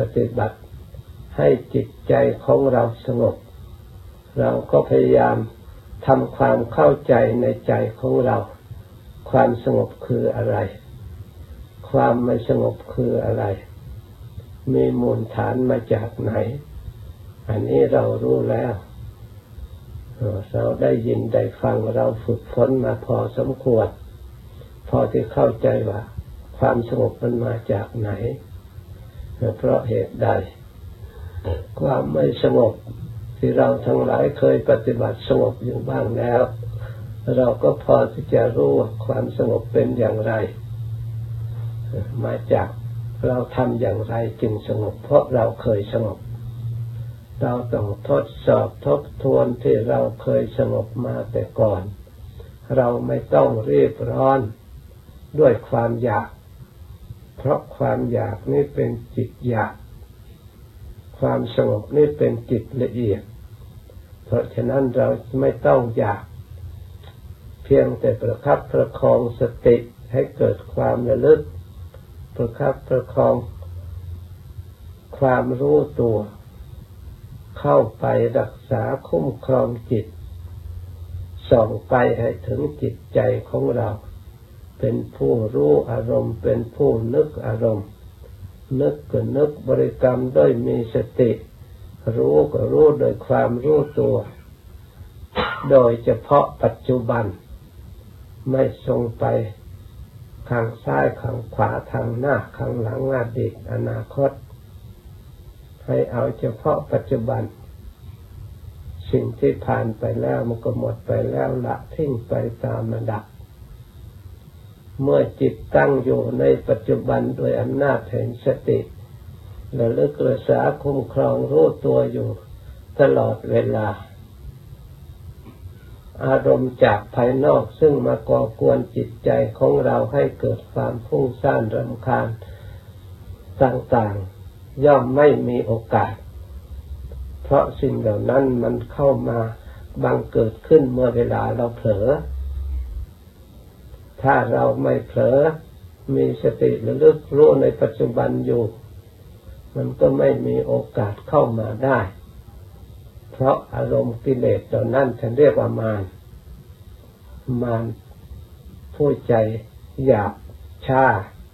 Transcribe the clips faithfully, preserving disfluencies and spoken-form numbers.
ปฏิบัติให้จิตใจของเราสงบเราก็พยายามทำความเข้าใจในใจของเราความสงบคืออะไรความไม่สงบคืออะไรมีมูลฐานมาจากไหนอันนี้เรารู้แล้วเราได้ยินได้ฟังเราฝึกฝนมาพอสมควรพอที่เข้าใจว่าความสงบมันมาจากไหนเพราะเหตุใดความไม่สงบที่เราทั้งหลายเคยปฏิบัติสงบอยู่บ้างแล้วเราก็พอที่จะรู้ว่าความสงบเป็นอย่างไรมาจากเราทำอย่างไรจึงสงบเพราะเราเคยสงบเราต้องทดสอบทบทวนที่เราเคยสงบมาแต่ก่อนเราไม่ต้องรีบร้อนด้วยความอยากเพราะความอยากนี่เป็นจิตอยากความสงบนี่เป็นจิตละเอียดเพราะฉะนั้นเราไม่ต้องอยากเพียงแต่ประคับประคองสติให้เกิดความระลึกประคับประคองความรู้ตัวเข้าไปรักษาคุ้มครองจิตส่องไปให้ถึงจิตใจของเราเป็นผู้รู้อารมณ์เป็นผู้นึกอารมณ์นึกก็นึกบริกรรมด้วยมีสติรู้ก็รู้โดยความรู้ตัวโดยเฉพาะปัจจุบันไม่ส่งไปข้างซ้ายข้างขวาทางหน้าข้างหลังอดีตอนาคตให้เอาเฉพาะปัจจุบันสิ่งที่ผ่านไปแล้วมันก็หมดไปแล้วละทิ้งไปตามระดับเมื่อจิตตั้งอยู่ในปัจจุบันโดยอำนาจแห่งสติระลึกรักษาคุ้มครองรู้ตัวอยู่ตลอดเวลาอารมณ์จากภายนอกซึ่งมาก่อกวนจิตใจของเราให้เกิดความฟุ้งซ่านรำคาญต่างๆย่อมไม่มีโอกาสเพราะสิ่งเหล่านั้นมันเข้ามาบังเกิดขึ้นเมื่อเวลาเราเผลอถ้าเราไม่เผลอมีสติระลึกรู้ในปัจจุบันอยู่มันก็ไม่มีโอกาสเข้ามาได้เพราะอารมณ์กิเลสเหล่านั้นท่านเรียกว่ามารมารผู้ใจหยาบช้า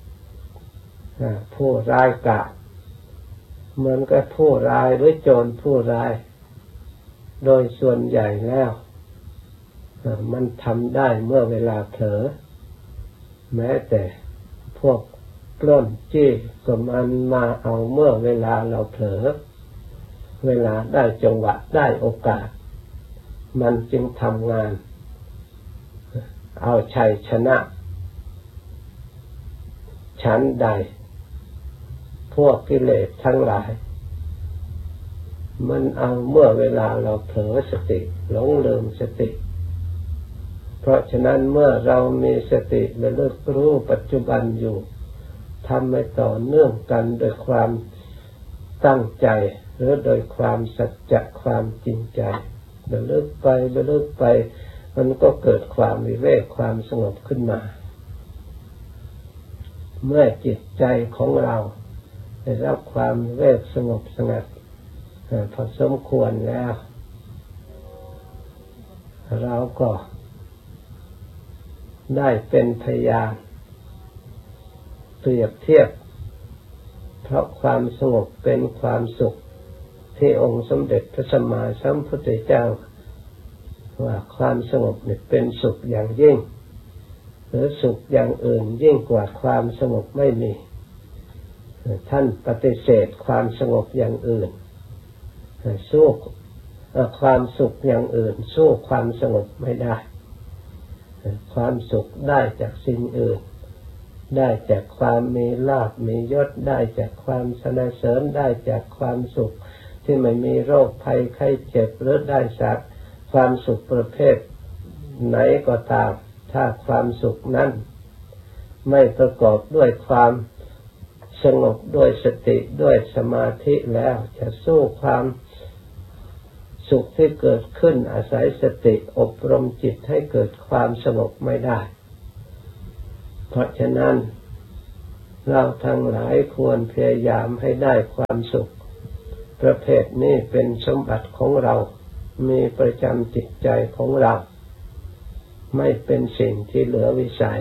ผู้ร้ายกาจเหมือนกับผู้ร้ายหรือโจรผู้ร้ายโดยส่วนใหญ่แล้วมันทำได้เมื่อเวลาเผลอแม้แต่พวกปล้นจี้ก็มันมาเอาเมื่อเวลาเราเผลอเวลาได้จังหวะได้โอกาสมันจึงทำงานเอาชัยชนะชั้นใดพวกกิเลสทั้งหลายมันเอาเมื่อเวลาเราเผลอสติหลงลืมสติเพราะฉะนั้นเมื่อเรามีสติระลึกรู้ปัจจุบันอยู่ทำให้ต่อเนื่องกันโดยความตั้งใจหรือโดยความสัจจะความจริงใจระลึกไประลึกไปมันก็เกิดความวิเวกความสงบขึ้นมาเมื่อจิตใจของเราได้รับความวิเวกสงบสงัดพอสมควรแล้วเราก็ได้เป็นพยานเปรียบเทียบเพราะความสงบเป็นความสุขที่องค์สมเด็จพระสัมมาสัมพุทธเจ้าว่าความสงบนี่เป็นสุขอย่างยิ่งหรือสุขอย่างอื่นยิ่งกว่าความสงบไม่มีท่านปฏิเสธความสงบอย่างอื่นสู้ความสุขอย่างอื่นสู้ความสงบไม่ได้ความสุขได้จากสิ่งอื่นได้จากความมีลาภมียศได้จากความสรรเสริญได้จากความสุขที่ไม่มีโรคภัยไข้เจ็บหรือได้จากความสุขประเภทไหนก็ตามถ้าความสุขนั้นไม่ประกอบด้วยความสงบด้วยสติด้วยสมาธิแล้วจะสู้ความสุขที่เกิดขึ้นอาศัยสติอบรมจิตให้เกิดความสงบไม่ได้เพราะฉะนั้นเราทั้งหลายควรพยายามให้ได้ความสุขประเภทนี้เป็นสมบัติของเรามีประจำจิตใจของเราไม่เป็นสิ่งที่เหลือวิสัย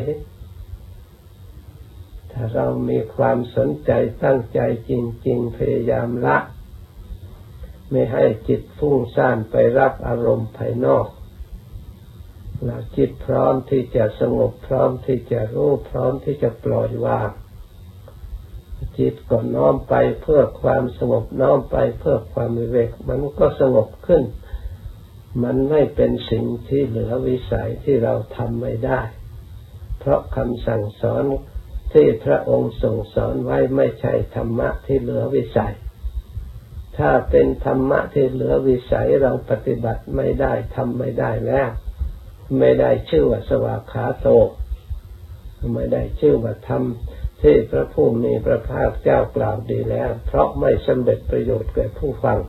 ถ้าเรามีความสนใจตั้งใจจริงๆพยายามละไม่ให้จิตฟุ้งซ่านไปรับอารมณ์ภายนอกแล้วจิตพร้อมที่จะสงบพร้อมที่จะรู้พร้อมที่จะปล่อยวางจิตก็น้อมไปเพื่อความสงบน้อมไปเพื่อความวิเวกมันก็สงบขึ้นมันไม่เป็นสิ่งที่เหลือวิสัยที่เราทำไม่ได้เพราะคำสั่งสอนที่พระองค์ทรงสอนไว้ไม่ใช่ธรรมะที่เหลือวิสัยถ้าเป็นธรรมะที่เหลือวิสัยเราปฏิบัติไม่ได้ทำไม่ได้แล้วไม่ได้ชื่อว่าสวากขาโตไม่ได้ชื่อว่าธรรมที่พระผู้มีพระภาคเจ้ากล่าวดีแล้วเพราะไม่สำเร็จประโยชน์แก่ผู้ฟัง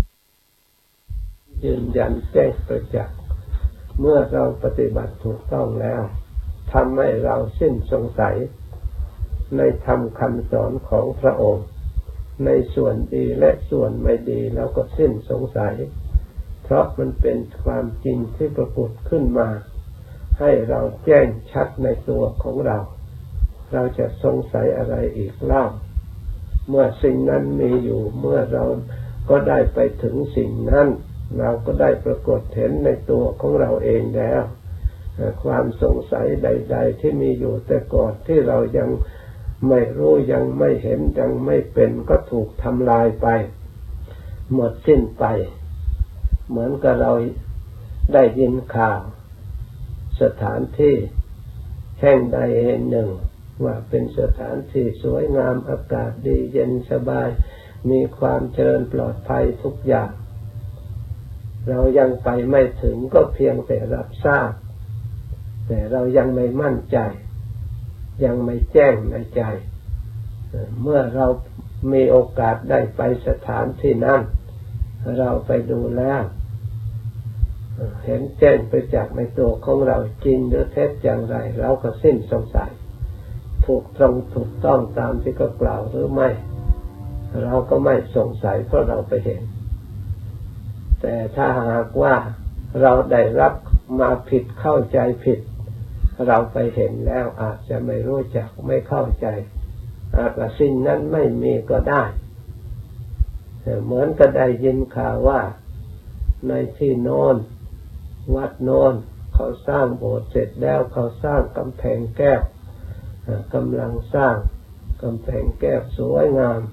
ยืนยันแจ้งประจักษ์เมื่อเราปฏิบัติถูกต้องแล้วทำให้เราสิ้นสงสัยในธรรมคำสอนของพระองค์ในส่วนดีและส่วนไม่ดีแล้วก็สิ้นสงสัยเพราะมันเป็นความจริงที่ปรากฏขึ้นมาให้เราแจ้งชัดในตัวของเราเราจะสงสัยอะไรอีกเล่าเมื่อสิ่งนั้นมีอยู่เมื่อเราก็ได้ไปถึงสิ่งนั้นเราก็ได้ปรากฏเห็นในตัวของเราเองแล้วความสงสัยใดๆที่มีอยู่แต่ก่อนที่เรายังไม่รู้ยังไม่เห็นยังไม่เป็นก็ถูกทำลายไปหมดสิ้นไปเหมือนกับเราได้ยินข่าวสถานที่แห่งใดแห่งหนึ่งว่าเป็นสถานที่สวยงามอากาศดีเย็นสบายมีความเจริญปลอดภัยทุกอย่างเรายังไปไม่ถึงก็เพียงแต่รับทราบแต่เรายังไม่มั่นใจยังไม่แจ้งในใจเมื่อเรามีโอกาสได้ไปสถานที่นั้นเราไปดูแล้วเห็นแจ้งไปจากในตัวของเราจริงหรือเท็จอย่างไรเราก็สิ้นสงสัยถูกตรงถูกต้องตามที่เขากล่าวหรือไม่เราก็ไม่สงสัยเพราะเราไปเห็นแต่ถ้าหากว่าเราได้รับมาผิดเข้าใจผิดเราไปเห็นแล้วอาจจะไม่รู้จักไม่เข้าใจอาจว่าสิ่งนั้นไม่มีก็ได้เหมือนกับได้ยินข่าวว่าในที่โน้นวัดโน้นเขาสร้างโบสถ์เสร็จแล้วเขาสร้างกำแพงแก้วกำลังสร้างกำแพงแก้วสวยงาม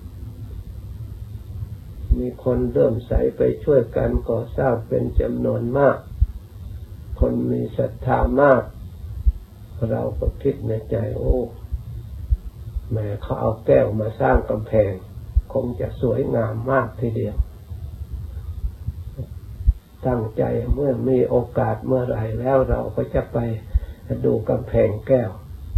มีคนเริ่มใสไปช่วยกันก่อสร้างเป็นจำนวนมากคนมีศรัทธามากเราก็คิดในใจโอ้แม้เขาเอาแก้วมาสร้างกำแพงคงจะสวยงามมากทีเดียวตั้งใจเมื่อมีโอกาสเมื่อไหร่แล้วเราก็จะไปดูกำแพงแก้ว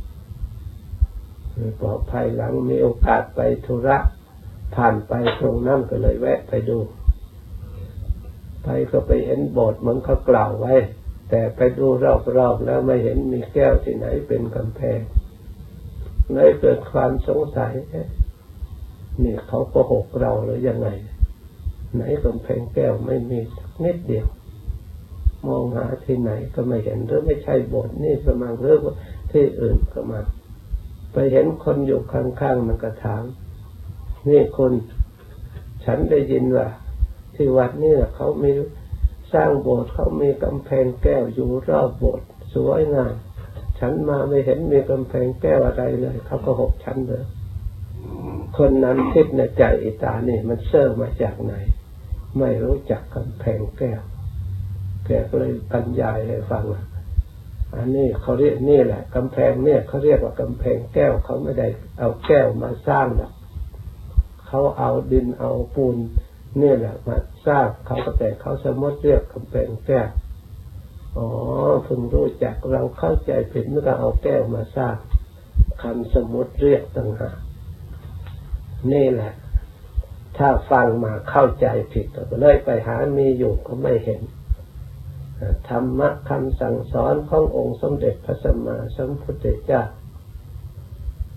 พอภายหลังมีโอกาสไปธุระผ่านไปตรงนั้นก็เลยแวะไปดูไปก็ไปเห็นโบสถ์เหมือนเขากล่าวไว้แต่ไปดูรอบๆแล้วไม่เห็นมีแก้วที่ไหนเป็นกำแพงเลยเกิดความสงสัยนี่เขาโกหกเราหรือยังไงไหนกำแพงแก้วไม่มีสักนิดเดียวมองหาที่ไหนก็ไม่เห็นหรือไม่ใช่โบสถ์นี่ก็มาหรือว่าที่อื่นก็มาไปเห็นคนอยู่ข้างๆมันก็ถามนี่คุณฉันได้ยินว่าที่วัดนี่เขามีสร้างโบสถ์เขามีกำแพงแก้วอยู่รอบโบสถ์สวยงามฉันมาไม่เห็นมีกำแพงแก้วอะไรเลยเขาก็หกฉันเลยคนนั้นคิดในใจอิตานี่มันเสื่อมาจากไหนไม่รู้จักกำแพงแก้วแกก็เลยบรรยายให้ฟังอันนี้เขาเรียกนี่แหละกำแพงเนี่ยเขาเรียกว่ากำแพงแก้วเขาไม่ได้เอาแก้วมาสร้างหรอกเขาเอาดินเอาปูนนี่แหละมาสร้างเขาก็แต่เขาสมมติเรียกกำแพงแก้วอ๋อเพิ่งรู้จักเราเข้าใจผิดเมื่อเราเอาแก้วมาสร้างคำสมมติเรียกต่างหากนี่แหละถ้าฟังมาเข้าใจผิดก็เลยไปหามีอยู่ก็ไม่เห็นธรรมะคำสั่งสอนขององค์สมเด็จพระสัมมาสัมพุทธเจ้า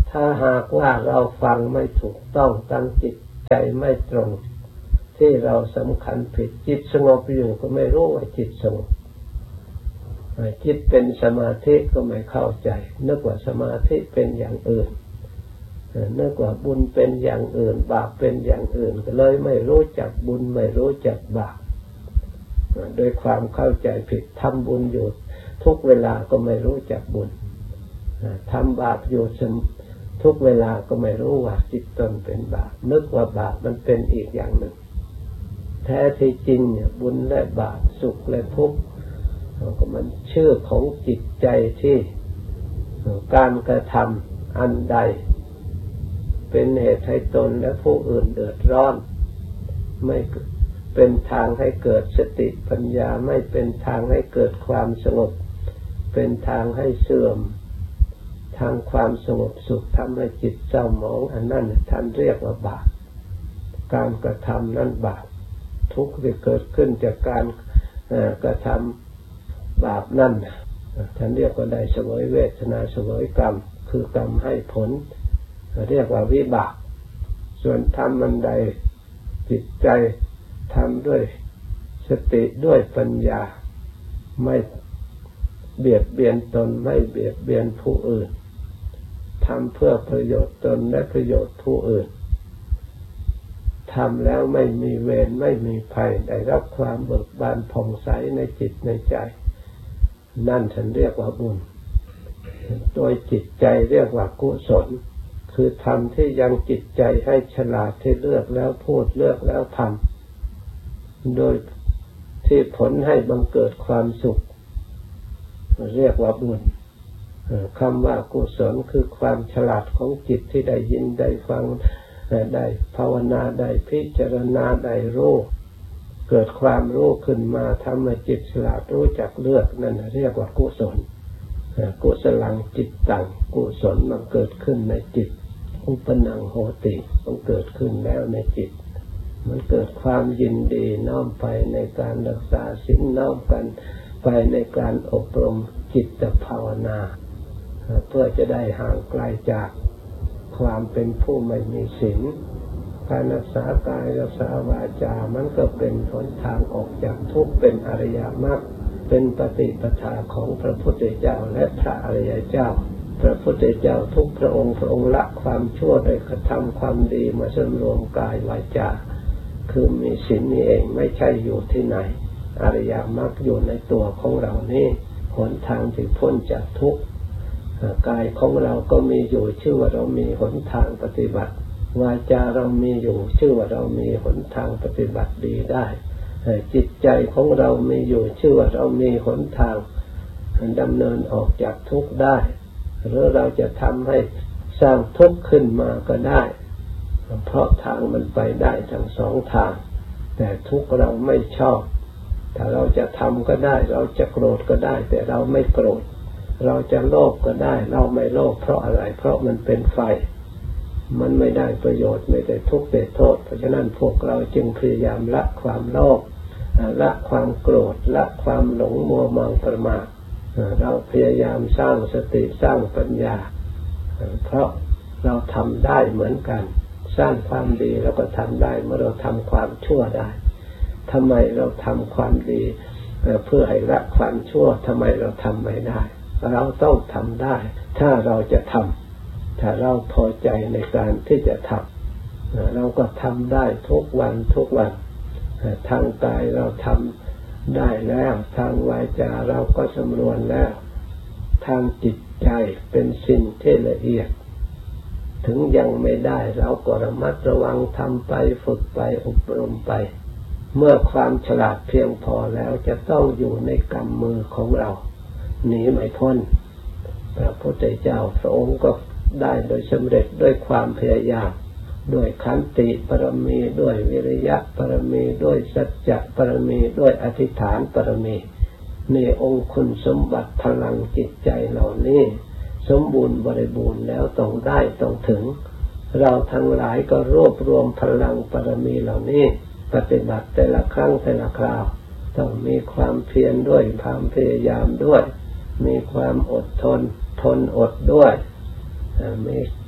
ถ้าหากว่าเราฟังไม่ถูกต้องตั้งจิตใจไม่ตรงที่เราสำคัญผิดจิตสงบอยู่ก็ไม่รู้ว่าจิตสงบจิตเป็นสมาธิก็ไม่เข้าใจนึกว่าสมาธิเป็นอย่างอื่นนึกว่าบุญเป็นอย่างอื่นบาปเป็นอย่างอื่นก็เลยไม่รู้จักบุญไม่รู้จักบาปโดยความเข้าใจผิดทำบุญอยู่ทุกเวลาก็ไม่รู้จักบุญทำบาปอยู่ทุกเวลาก็ไม่รู้ว่าจิตตนเป็นบาปนึกว่าบาปมันเป็นอีกอย่างหนึ่งแท้ที่จริงเนี่ยบุญและบาปสุขและทุกข์ก็มันชื่อของจิตใจที่การกระทำอันใดเป็นเหตุให้ตนและผู้อื่นเดือดร้อนไม่เป็นทางให้เกิดสติปัญญาไม่เป็นทางให้เกิดความสงบเป็นทางให้เสื่อมทางความสงบสุขทำให้จิตเศร้าหมองอันนั้นท่านเรียกว่าบาปการกระทำนั้นบาปทุกข์ที่เกิดขึ้นจากการกระทำบาปนั่นท่านเรียกว่าได้เสวยเวทนาเสวยกรรมคือกรรมให้ผลเรียกว่าวิบากส่วนทำมันใดจิตใจทำด้วยสติด้วยปัญญาไม่เบียดเบียนตนไม่เบียดเบียนผู้อื่นทำเพื่อประโยชน์ตนและประโยชน์ผู้อื่นทำแล้วไม่มีเวรไม่มีภัยได้รับความเบิกบานผ่องใสในจิตในใจนั่นฉันเรียกว่าบุญโดยจิตใจเรียกว่ากุศลคือทำที่ยังจิตใจให้ฉลาดที่เลือกแล้วพูดเลือกแล้วทำโดยที่ผลให้บังเกิดความสุขเรียกว่าบุญคำว่ากุศลคือความฉลาดของจิตที่ได้ยินได้ฟังได้ภาวนาได้พิจารณาได้รู้เกิดความรู้ขึ้นมาทำให้จิตฉลาดรู้จักเลือกนั่นเรียกว่ากุศลกุศลังจิตตังกุศลมันเกิดขึ้นในจิตอุปนังโหติมันเกิดขึ้นแล้วในจิตมันเกิดความยินดีน้อมไปในการรักษาศีลน้อมกันไปในการอบรมจิตภาวนาเพื่อจะได้ห่างไกลจากความเป็นผู้ไม่มีศีลการรักษากายรักษาวาจามันก็เป็นหนทางออกจากทุกข์เป็นอริยมรรคเป็นปฏิปทาของพระพุทธเจ้าและพระอริยเจ้าพระพุทธเจ้าทุกพระองค์พระองค์ละความชั่วโดยกระทำความดีมาสำรวมกายวาจาคือมีศีลนี่เองไม่ใช่อยู่ที่ไหนอริยมรรคอยู่ในตัวของเรานี่หนทางที่พ้นจากทุกข์กายของเราก็มีอยู่ชื่อว่าเรามีหนทางปฏิบัติวาจาเรามีอยู่ชื่อว่าเรามีหนทางปฏิบัติดีได้จิตใจของเรามีอยู่ชื่อว่าเรามีหนทางดำเนินออกจากทุกข์ได้หรือเราจะทำให้สร้างทุกข์ขึ้นมาก็ได้เพราะทางมันไปได้ทั้งสองทางแต่ทุกข์เราไม่ชอบถ้าเราจะทำก็ได้เราจะโกรธก็ได้แต่เราไม่โกรธเราจะโลภก็ได้เราไม่โลภเพราะอะไรเพราะมันเป็นไฟมันไม่ได้ประโยชน์ไม่ได้ทุกข์ได้โทษเพราะฉะนั้นพวกเราจึงพยายามละความโลภละความโกรธละความหลงมัวเมาประมาทเราพยายามสร้างสติสร้างปัญญาเพราะเราทำได้เหมือนกันสร้างความดีเราก็ทำได้เมื่อเราทำความชั่วได้ทำไมเราทำความดีเพื่อให้ละความชั่วทำไมเราทำไม่ได้เราต้องทำได้ถ้าเราจะทำถ้าเราพอใจในการที่จะทำเราก็ทำได้ทุกวันทุกวันทางกายเราทำได้แล้วทางวาจาเราก็สำรวมแล้วทางจิตใจเป็นสิ่งที่ละเอียดถึงยังไม่ได้เราก็ระมัดระวังทำไปฝึกไปอบรมไปเมื่อความฉลาดเพียงพอแล้วจะต้องอยู่ในกำมือของเราหนีไม่พ้นพระพุทธเจ้าพระองค์ก็ได้โดยสำเร็จด้วยความพยายามด้วยขันติปรมีด้วยวิริยะปรมีด้วยสัจจะปรมีด้วยอธิษฐานปรมีนี่องค์คุณสมบัติพลังจิตใจเหล่านี้สมบูรณ์บริบูรณ์แล้วต้องได้ต้องถึงเราทั้งหลายก็รวบรวมพลังปรมีเหล่านี้ปฏิบัติแต่ละครั้งแต่ละคราวต้องมีความเพียรด้วยความพยายามด้วยมีความอดทนทนอดด้วยมี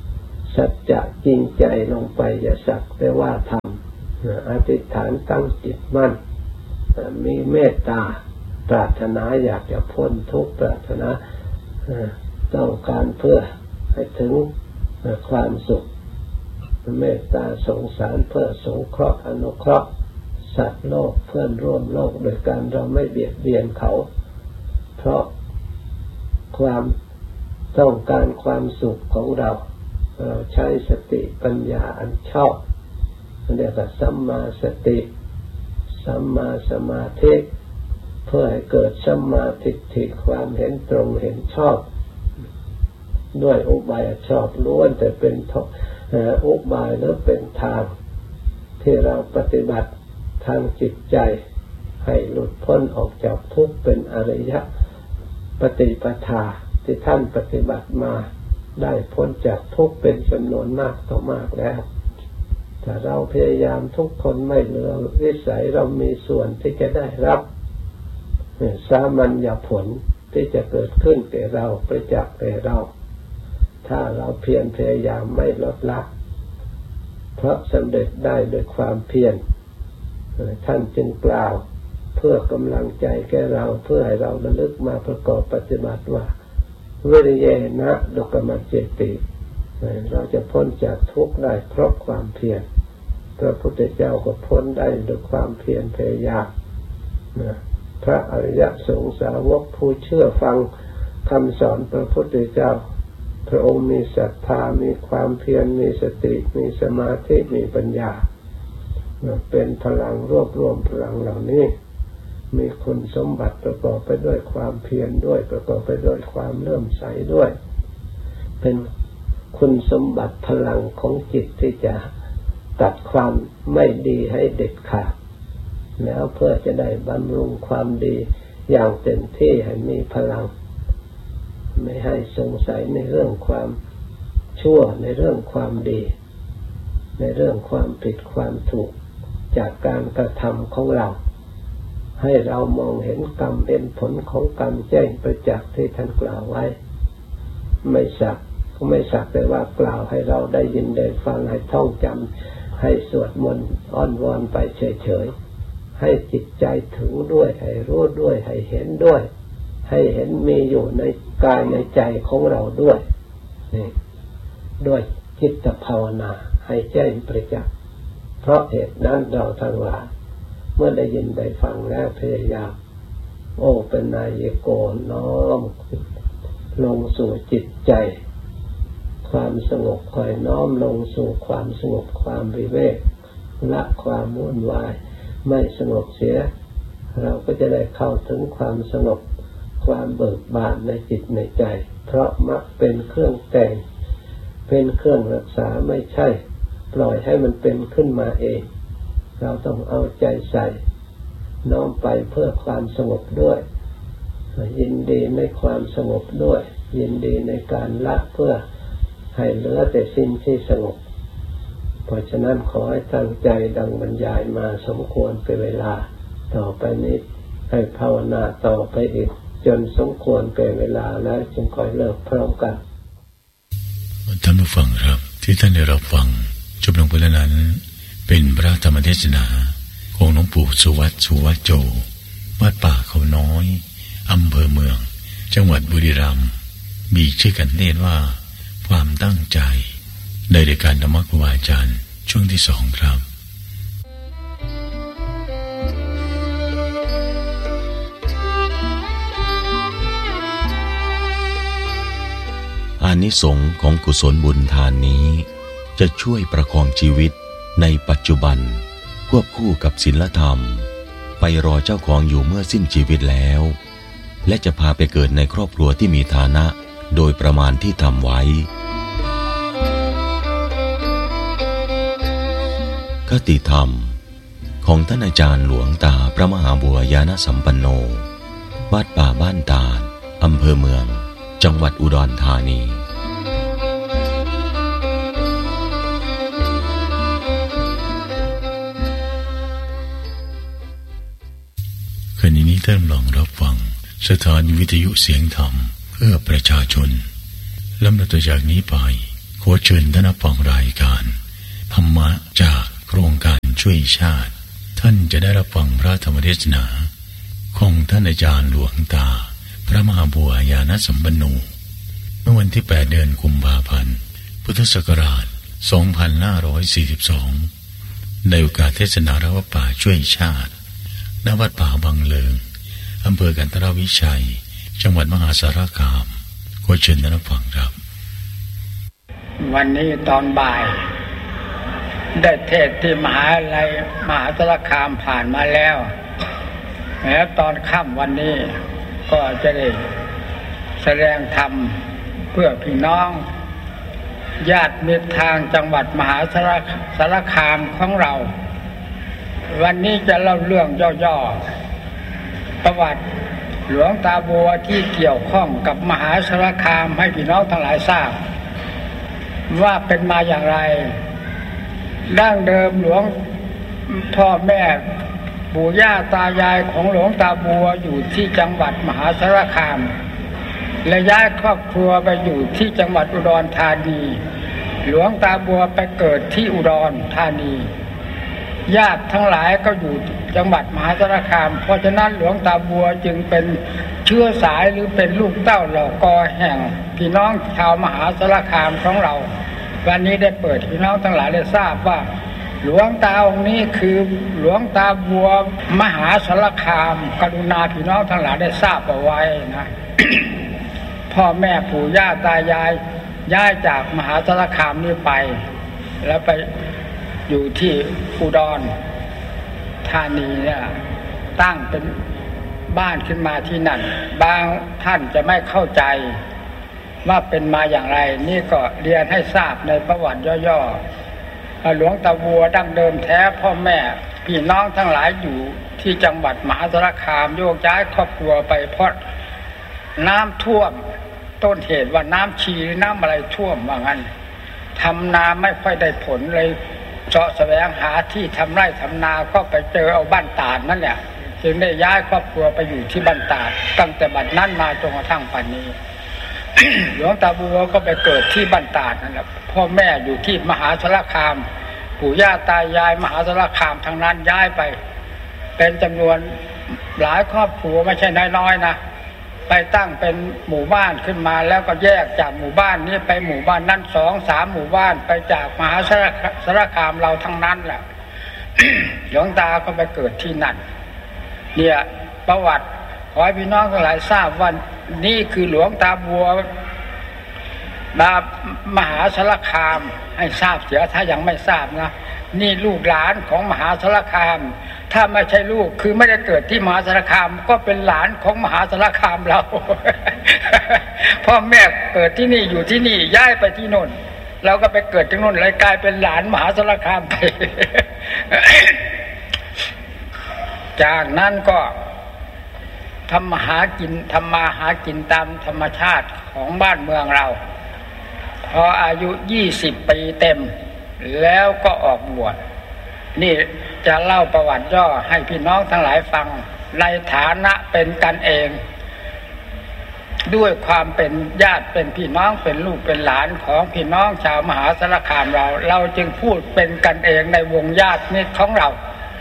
สัจจะจริงใจลงไปอย่าสักแต่ว่าทำอธิษฐานตั้งจิตมั่นมีเมตตาปรารถนาอยากจะพ้นทุกข์ปรารถนาต้องการเพื่อให้ถึงความสุขเมตตาสงสารเพื่อสงเคราะห์อนุเคราะห์สัตว์โลกเพื่อนร่วมโลกโดยการเราไม่เบียดเบียนเขาเพราะความต้องการความสุขของเราเราใช้สติปัญญาอันชอบเรียกว่าสัมมาสติสัมมาสมาธิเพื่อให้เกิดสัมมาทิฏฐิความเห็นตรงเห็นชอบด้วยอุบายชอบล้วนแต่เป็นอุบายหรือเป็นทางที่เราปฏิบัติทางจิตใจให้หลุดพ้นออกจากทุกข์เป็นอริยปฏิปทาที่ท่านปฏิบัติมาได้พ้นจากทุกข์เป็นจำนวนมากต่อมากแล้วถ้าเราพยายามทุกคนไม่เหลือวิสัยเรามีส่วนที่จะได้รับสามัญญผลที่จะเกิดขึ้นแก่เราประจักษ์แก่เราถ้าเราเพียรพยายามไม่ลดละเพราะสำเร็จได้โดยความเพียรท่านจึงกล่าวเพื่อกำลังใจแก่เราเพื่อให้เราระลึกมาประกอบปฏิบัติว่าวิริยนะดุกมัจเจติเราจะพ้นจากทุกข์ได้เพราะความเพียรพระพุทธเจ้าก็พ้นได้ด้วยความเพียรพยายามพระอริยสงฆ์สาวกผู้เชื่อฟังคำสอนพระพุทธเจ้าพระองค์มีศรัทธามีความเพียรมีสติมีสมาธิมีปัญญาเป็นพลังรวบรวมพลังเหล่านี้มีคุณสมบัติประกอบไปด้วยความเพียรด้วยประกอบไปด้วยความเลื่อมใสด้วยเป็นคุณสมบัติพลังของจิตที่จะตัดความไม่ดีให้เด็ดขาดแล้วเพื่อจะได้บำรุงความดีอย่างเต็มที่ให้มีพลังไม่ให้สงสัยในเรื่องความชั่วในเรื่องความดีในเรื่องความผิดความถูกจากการกระทำของเราให้เรามองเห็นกรรมเป็นผลของกรรมแจ้งประจักษ์ที่ท่านกล่าวไว้ไม่สักก็ไม่สักแต่ว่ากล่าวให้เราได้ยินได้ฟังให้ท่องจำให้สวดมนต์อ้อนวอนไปเฉยๆให้จิตใจถึงด้วยให้รู้ด้วยให้เห็นด้วยให้เห็นมีอยู่ในกายในใจของเราด้วยนี่ด้วยจิตภาวนาให้แจ้งประจักษ์เพราะเหตุนั้นเราทั้งหลายเมื่อได้ยินได้ฟังแล้วพยายามโอ้เป็นนายโกน้อมลงสู่จิตใจความสงบคอยน้อมลงสู่ความสงบความวิเวกละความวุ่นวายไม่สงบเสียเราก็จะได้เข้าถึงความสงบความเบิกบานในจิตในใจเพราะมรรคเป็นเครื่องแต่งเป็นเครื่องรักษาไม่ใช่ปล่อยให้มันเป็นขึ้นมาเองเราต้องเอาใจใส่น้อมไปเพื่อความสงบด้วยยินดีในความสงบด้วยยินดีในการละเพื่อให้เหลือแต่สิ่งที่สงบเพราะฉะนั้นขอให้ตั้งใจดังบรรยายมาสมควรเป็นเวลาต่อไปนี้ให้ภาวนาต่อไปอีกจนสมควรเป็นเวลาแล้วจึงค่อยเลิกพร้อมกันท่านผู้ฟังครับที่ท่านได้รับฟังจบลงไปแล้วนั้นเป็นพระธรรมเทศนาของหลวงปู่สุวัตสุวัจโจวัดป่าเขาน้อยอำเภอเมืองจังหวัดบุรีรัมย์มีชื่อกันเทศว่าความตั้งใจในรายการธรรมครูบาอาจารย์ช่วงที่สองครับอานิสงส์ของกุศลบุญทานนี้จะช่วยประคองชีวิตในปัจจุบันควบคู่กับศีลธรรมไปรอเจ้าของอยู่เมื่อสิ้นชีวิตแล้วและจะพาไปเกิดในครอบครัวที่มีฐานะโดยประมาณที่ทำไว้คติธรรมของท่านอาจารย์หลวงตาพระมหาบัวยานสัมปันโนวัดป่าบ้านตาลอำเภอเมืองจังหวัดอุดรธานีขณะนี้ท่านลองรับฟังสถานีวิทยุเสียงธรรมเพื่อประชาชนลำดับต่อจากนี้ไปขอเชิญท่านฟังรายการธรรมะจากโครงการช่วยชาติท่านจะได้รับฟังพระธรรมเทศนาของท่านอาจารย์หลวงตาพระมหาบัวญาณสัมปันโนเมื่อวันที่แปดเดือนกุมภาพันธ์พุทธศักราชสองพันห้าร้อยสี่สิบสองในโอกาสเทศนาพระวัดป่าช่วยชาติณวัดป่าบางเลิงอำเภอกันทรวิชัยจังหวัดมหาสารคามขอเชิญท่านฟังครับวันนี้ตอนบ่ายได้เทศที่มหาวิทยาลัยมหาสารคามผ่านมาแล้วแล้วตอนค่ำวันนี้ก็จะได้แสดงธรรมเพื่อพี่น้องญาติมิตรทางจังหวัดมหาสารคามของเราวันนี้จะเล่าเรื่องย่อๆประวัติหลวงตาบัวที่เกี่ยวข้องกับมหาสารคามให้พี่น้องทั้งหลายทราบว่าเป็นมาอย่างไรดั้งเดิมหลวงพ่อแม่ปู่ย่าตายายของหลวงตาบัวอยู่ที่จังหวัดมหาสารคามและย้ายครอบครัวไปอยู่ที่จังหวัดอุดรธานีหลวงตาบัวไปเกิดที่อุดรธานีญาติทั้งหลายก็อยู่จังหวัดมหาสารคามเพราะฉะนั้นหลวงตาบัวจึงเป็นเชื้อสายหรือเป็นลูกเต้าเหล่ากอแห่งพี่น้องชาวมหาสารคามของเราวันนี้ได้เปิดพี่น้องทั้งหลายได้ทราบว่าหลวงตาองค์นี้คือหลวงตาบัวมหาสารคามกรุณาพี่น้องทั้งหลายได้ทราบเอาไว้นะ พ่อแม่ปู่ย่าตายายย้ายจากมหาสารคามนี้ไปแล้วไปอยู่ที่อุดรธานีเนี่ยตั้งเป็นบ้านขึ้นมาที่นั่นบางท่านจะไม่เข้าใจว่าเป็นมาอย่างไรนี่ก็เรียนให้ทราบในประวัติย่อๆหลวงตาบัวดั้งเดิมแท้พ่อแม่พี่น้องทั้งหลายอยู่ที่จังหวัดมหาสารคามโยกย้ายครอบครัวไปเพราะน้ำท่วมต้นเหตุว่าน้ำชีหรือน้ำอะไรท่วมว่างั้นทำนาไม่ค่อยได้ผลเลยเจาะแสวงหาที่ทำไร่ทำนาก็ไปเจอเอาบ้านตาดนั่นแหละจึงได้ย้ายครอบครัวไปอยู่ที่บ้านตาดตั้งแต่บัดนั้นมาจนกระทั่งปัจจุบันนี้ หลวงตาบัวก็ไปเกิดที่บ้านตาดนั่นแหละพ่อแม่อยู่ที่มหาสารคามปู่ย่าตายายมหาสารคามทางนั้นย้ายไปเป็นจำนวนหลายครอบครัวไม่ใช่น้อยๆนะไปตั้งเป็นหมู่บ้านขึ้นมาแล้วก็แยกจากหมู่บ้านนี้ไปหมู่บ้านนั้นสองสามหมู่บ้านไปจากมหาสารคามเราทั้งนั้นแหละ หลวงตาก็ไปเกิดที่นั่นเนี่ยประวัติขอให้พี่น้องทั้งหลายทราบว่านี่คือหลวงตาบัวมามหาสารคามให้ทราบเสียถ้ายังไม่ทราบนะนี่ลูกหลานของมหาสารคามถ้าไม่ใช่ลูกคือไม่ได้เกิดที่มหาสารคามก็เป็นหลานของมหาสารคามเรา พ่อแม่เกิดที่นี่อยู่ที่นี่ย้ายไปที่โน่นเราก็ไปเกิดที่โน่นเลยกลายเป็นหลานมหาสารคามไป จากนั้นก็ทำมาหากินทำมาหากินตามธรรมชาติของบ้านเมืองเราพออายุยี่สิบปีเต็มแล้วก็ออกบวชนี่จะเล่าประวัติย่อให้พี่น้องทั้งหลายฟังในฐานะเป็นกันเองด้วยความเป็นญาติเป็นพี่น้องเป็นลูกเป็นหลานของพี่น้องชาวมหาสารคามเราเราจึงพูดเป็นกันเองในวงญาติมิตรของเรา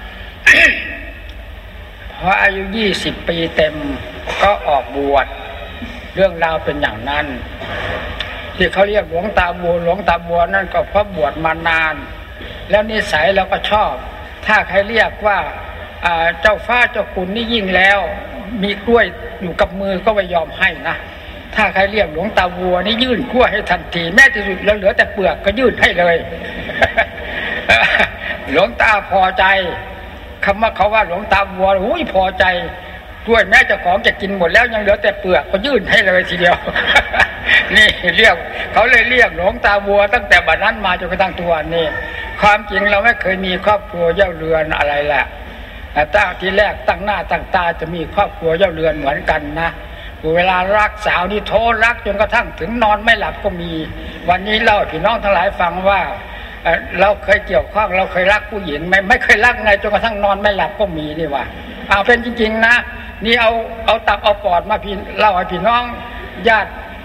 พออายุยี่สิบปีเต็มก็ออกบวชเรื่องราวเป็นอย่างนั้นที่เขาเรียกหลวงตาบัวหลวงตาบัวนั่นก็เพราะบวชมานานแล้วนิสัยเราก็ชอบถ้าใครเรียกว่าเจ้าฟ้าเจ้าคุณนี่ยิ่งแล้วมีกล้วยอยู่กับมือก็ไม่ยอมให้นะถ้าใครเรียกหลวงตาบัวนี่ยื่นกล้วยให้ทันทีแม้ที่สุดแล้วเหลือแต่เปลือกก็ยื่นให้เลย หลวงตาพอใจคำว่าเขาว่าหลวงตาบัวโอ้ยพอใจด้วยแม้เจ้าของจะกินหมดแล้วยังเหลือแต่เปลือกก็ยื่นให้เลยทีเดียว นี่เรียกเขาเลยเรียกหลวงตาบัวตั้งแต่บัดนั้นมาจนกระทั่งทุกวันนี้ความจริงเราไม่เคยมีครอบครัวเย่าเรือนอะไรแหละแต่ตั้งทีแรกตั้งหน้าตั้งตาจะมีครอบครัวเย่าเรือนเหมือนกันนะเวลารักสาวนี่โทษรักจนกระทั่งถึงนอนไม่หลับก็มีวันนี้เล่าพี่น้องทั้งหลายฟังว่าเราเคยเกี่ยวข้องเราเคยรักผู้หญิงไม่ไม่เคยรักไงจนกระทั่งนอนไม่หลับก็มีนี่ว่าเอาเป็นจริงๆนะนี่เอาเอาตับเอาปอดมาพี่เล่าให้พี่น้องญาติ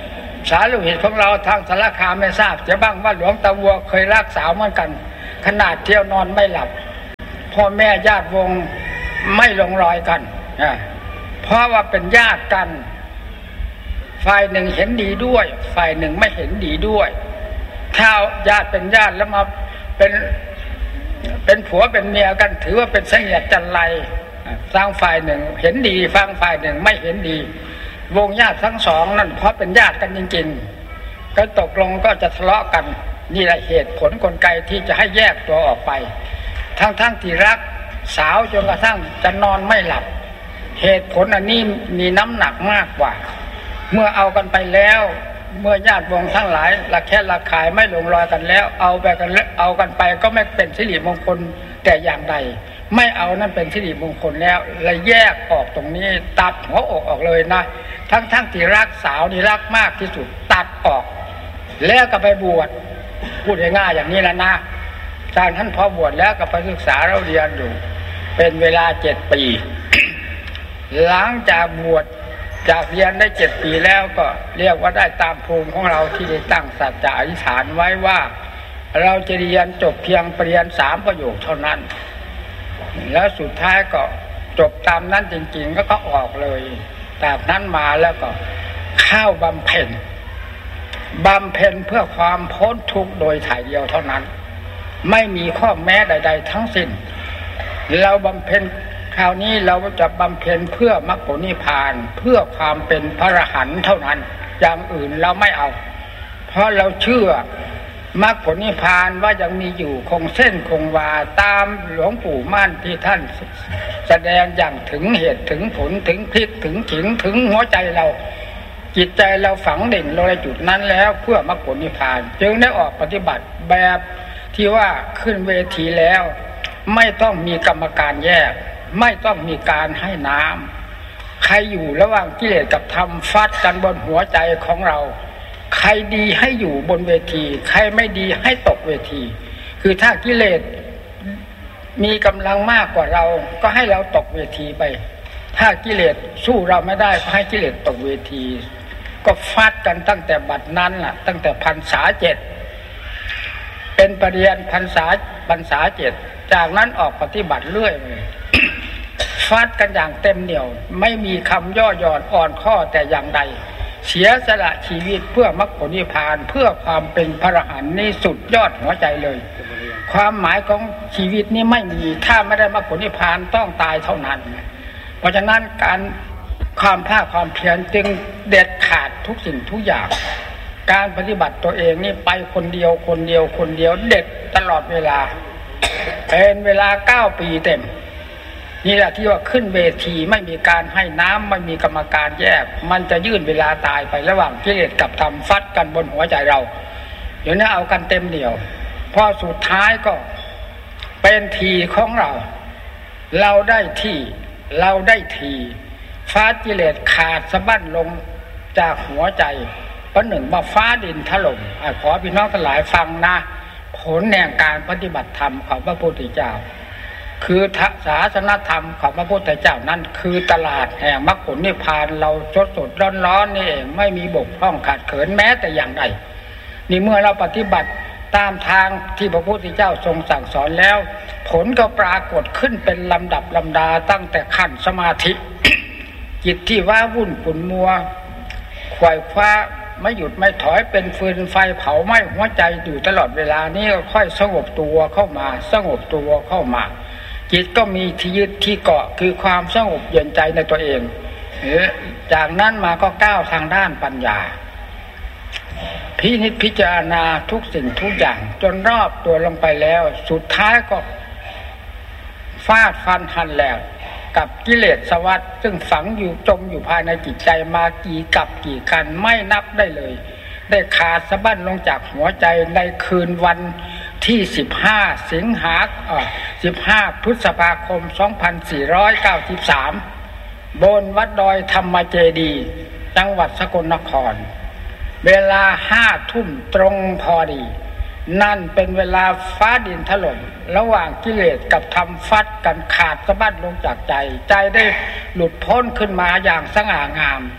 สาลูกเหตุของเราทางสารคามไม่ทราบจะบ้างว่าหลวงตาวัวเคยรักสาวเหมือนกันขนาดเที่ยวนอนไม่หลับพ่อแม่ญาติวงไม่ลงรอยกันเพราะว่าเป็นญาติกันฝ่ายหนึ่งเห็นดีด้วยฝ่ายหนึ่งไม่เห็นดีด้วยถ้าญาติเป็นญาติแล้วมาเป็นเป็นผัวเป็นเมียกันถือว่าเป็นเสนียดจันไรทางฝ่ายหนึ่งเห็นดีฟังฝ่ายหนึ่งไม่เห็นดีวงญาติทั้งสองนั่นเพราะเป็นญาติกันจริงๆก็ตกลงก็จะทะเลาะกันนี่แหละเหตุผลกลไกที่จะให้แยกตัวออกไปทั้งๆที่รักสาวจนกระทั่งจะนอนไม่หลับเหตุผลอันนี้มีน้ำหนักมากกว่าเมื่อเอากันไปแล้วเมื่อญาติวงทั้งหลายละแค่ละขายไม่ลงรอยกันแล้วเอาไปกันเอากันไปก็ไม่เป็นสิริมงคลแต่อย่างใดไม่เอานั่นเป็นสิริมงคลแล้วเลยแยกออกตรงนี้ตัดหัวอกออกเลยนะทั้งๆที่รักสาวนี่รักมากที่สุดตัดออกแล้วก็ไปบวชพูดง่ายๆอย่างนี้แล้วนะจากท่านพอบวชแล้วก็ไปศึกษาเราเรียนอยู่เป็นเวลาเจ็ดปี หลังจากบวชจากเรียนได้เจ็ดปีแล้วก็เรียกว่าได้ตามภูมิของเราที่ได้ตั้งสัจจะอธิษฐานไว้ว่าเราจะเรียนจบเพียงปริญญาสามประโยคเท่านั้นแล้วสุดท้ายก็จบตามนั้นจริงๆก็ก็ออกเลยจากนั้นมาแล้วก็เข้าบำเพ็ญบำเพ็ญเพื่อความพ้นทุกข์โดยถ่ายเดียวเท่านั้นไม่มีข้อแม้ใดๆทั้งสิ้นเราบำเพ็ญคราวนี้เราจะบำเพ็ญเพื่อมรรคผลนิพพานเพื่อความเป็นพระอรหันต์เท่านั้นอย่างอื่นเราไม่เอาเพราะเราเชื่อมรรคผลนิพพานว่ายังมีอยู่คงเส้นคงวาตามหลวงปู่มั่นที่ท่านแสดงอย่างถึงเหตุถึงผลถึงพลิกถึงขิงถึงหัวใจเราจิตใจเราฝังเด่นลงในจุดนั้นแล้วเพื่อมรรคผลนิพพานจึงได้ออกปฏิบัติแบบที่ว่าขึ้นเวทีแล้วไม่ต้องมีกรรมการแยกไม่ต้องมีการให้น้ำใครอยู่ระหว่างกิเลสกับธรรมฟัดกันบนหัวใจของเราใครดีให้อยู่บนเวทีใครไม่ดีให้ตกเวทีคือถ้ากิเลสมีกำลังมากกว่าเราก็ให้เราตกเวทีไปถ้ากิเลสสู้เราไม่ได้ก็ให้กิเลสตกเวทีก็ฟัดกันตั้งแต่บัดนั้นล่ะตั้งแต่พรรษาเจ็ดเป็นปริญญาพรรษาพรรษาเจ็ดจากนั้นออกปฏิบัติเรื่อยเลยฟาดกันอย่างเต็มเหนี่ยวไม่มีคำย่อหย่อนอ่อนข้อแต่อย่างใดเสียสละชีวิตเพื่อมรรคผลนิพพานเพื่อความเป็นพระอรหันต์นี่สุดยอดหัวใจเลยความหมายของชีวิตนี้ไม่มีถ้าไม่ได้มรรคผลนิพพานต้องตายเท่านั้นเพราะฉะนั้นการความภาคความเพียรจึงเด็ดขาดทุกสิ่งทุกอย่างการปฏิบัติตัวเองนี่ไปคนเดียวคนเดียวคนเดียวเด็ดตลอดเวลาเป็นเวลาเก้าปีเต็มนี่แหละที่ว่าขึ้นเวทีไม่มีการให้น้ำไม่มีกรรมการแยกมันจะยื่นเวลาตายไประหว่างกิเลสกับธรรมฟัดกันบนหัวใจเราเดี๋ยวนี้เอากันเต็มเดี่ยวพอสุดท้ายก็เป็นทีของเราเราได้ที่เราได้ทีฟ้ากิเลสขาดสะบั้นลงจากหัวใจประหนึ่งมาฟ้าดินถล่มขอพี่น้องทั้งหลายฟังนะผลแห่งการปฏิบัติธรรมของพระพุทธเจ้าคือศาสนธรรมของพระพุทธเจ้านั้นคือตลาดแห่งมรรคผลนิพพานเราสดสดร้อนร้อนนี่เองไม่มีบกพร่องขาดเขินแม้แต่อย่างใดนี่เมื่อเราปฏิบัติตามทางที่พระพุทธเจ้าทรงสั่งสอนแล้วผลก็ปรากฏขึ้นเป็นลำดับลำดาตั้งแต่ขั้นสมาธิ จิตที่ว้าวุ่นขุ่นมัวขวายคว้าไม่หยุดไม่ถอยเป็นฟืนไฟเผาไหม้หัวใจอยู่ตลอดเวลานี้ก็ค่อยสงบตัวเข้ามาสงบตัวเข้ามาจิตก็มีที่ยึดที่เกาะคือความสงบเย็นใจในตัวเองจากนั้นมาก็ก้าวทางด้านปัญญาพินิจพิจารณาทุกสิ่งทุกอย่างจนรอบตัวลงไปแล้วสุดท้ายก็ฟาดฟันหันแหลกกับกิเลสวัฏซึ่งฝังอยู่จมอยู่ภายในจิตใจมากี่กับกี่กันไม่นับได้เลยได้ขาดสะบั้นลงจากหัวใจในคืนวันที่สิบห้าสิงหาคมสิบห้าพฤษภาคมสองพันสี่ร้อยเก้าสิบสามบนวัดดอยธรรมเจดีย์จังหวัดสกลนครเวลาห้าทุ่มตรงพอดีนั่นเป็นเวลาฟ้าดินถล่มระหว่างกิเลสกับธรรมฟัดกันขาดสะบั้นลงจากใจใจได้หลุดพ้นขึ้นมาอย่างสง่างาม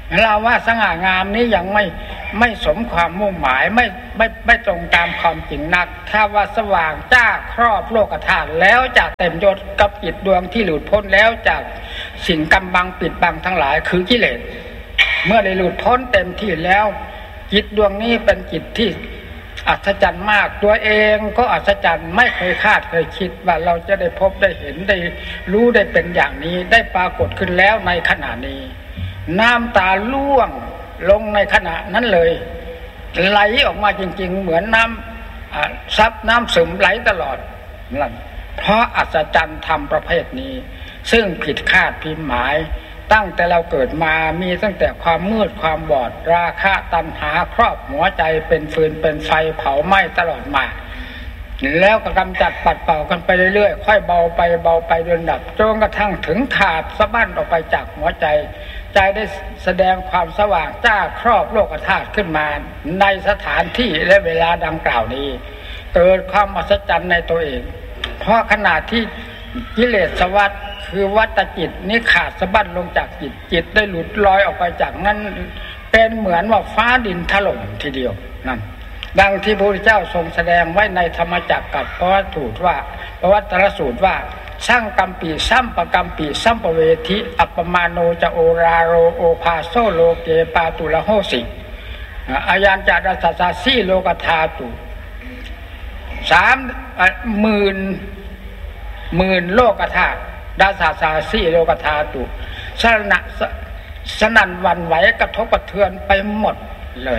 เราว่าสง่างามนี้ยังไม่ไม่สมความมุ่งหมายไม่ไม่ไม่ตรงตามความจริงนักถ้าว่าสว่างจ้าครอบโลกธาตุแล้วจะเต็มยศกับจิตดวงที่หลุดพ้นแล้วจากสิ่งกำบังปิดบังทั้งหลายคือกิเลสเมื่อได้หลุดพ้นเต็มที่แล้วจิตดวงนี้เป็นจิตที่อัศจรรย์มากตัวเองก็อัศจรรย์ไม่เคยคาดเคยคิดว่าเราจะได้พบได้เห็นได้รู้ได้เป็นอย่างนี้ได้ปรากฏขึ้นแล้วในขณะนี้น้ำตาล่วงลงในขณะนั้นเลยไหลออกมาจริงๆเหมือนน้ำซับน้ำซึมไหลตลอดนั่นเพราะอัศจรรย์ธรรมประเภทนี้ซึ่งผิดคาดผิดหมายตั้งแต่เราเกิดมามีตั้งแต่ความมืดความบอดราคะตัณหาครอบหัวใจเป็นฟืนเป็นไฟเผาไหม้ตลอดมาแล้วก็กำจัดปัดเป่ากันไปเรื่อยๆค่อยเบาไปเบาไปจนดับจนกระทั่งถึงขาดสะบั้นออกไปจากหัวใจใจได้แสดงความสว่างจ้าครอบโลกธาตุขึ้นมาในสถานที่และเวลาดังกล่าวนี้เกิดความอัศจรรย์ในตัวเองเพราะขณะที่กิเลสวัฏคือวัฏจิตนี้ขาดสะบั้นลงจากจิตจิตได้หลุดลอยออกไปจากนั้นเป็นเหมือนว่าฟ้าดินถล่มทีเดียวนั่นดังที่พระพุทธเจ้าทรงแสดงไว้ในธรรมจักรกับพระวัตถุว่าพระวัตรสูตรว่าสร้างกัมปีสัมปกัมปีสัมปเวทิอัปปมาโนจะโอราโรโอภาโซโลเกปาตุละโหสิอายัญจาดัสสาสีโลกธาตุสามหมื่นหมื่นโลกธาตุดัสสาสีโลกธาตุสนะสนั่นหวั่นไหวกระทบกระเทือนไปหมดเลย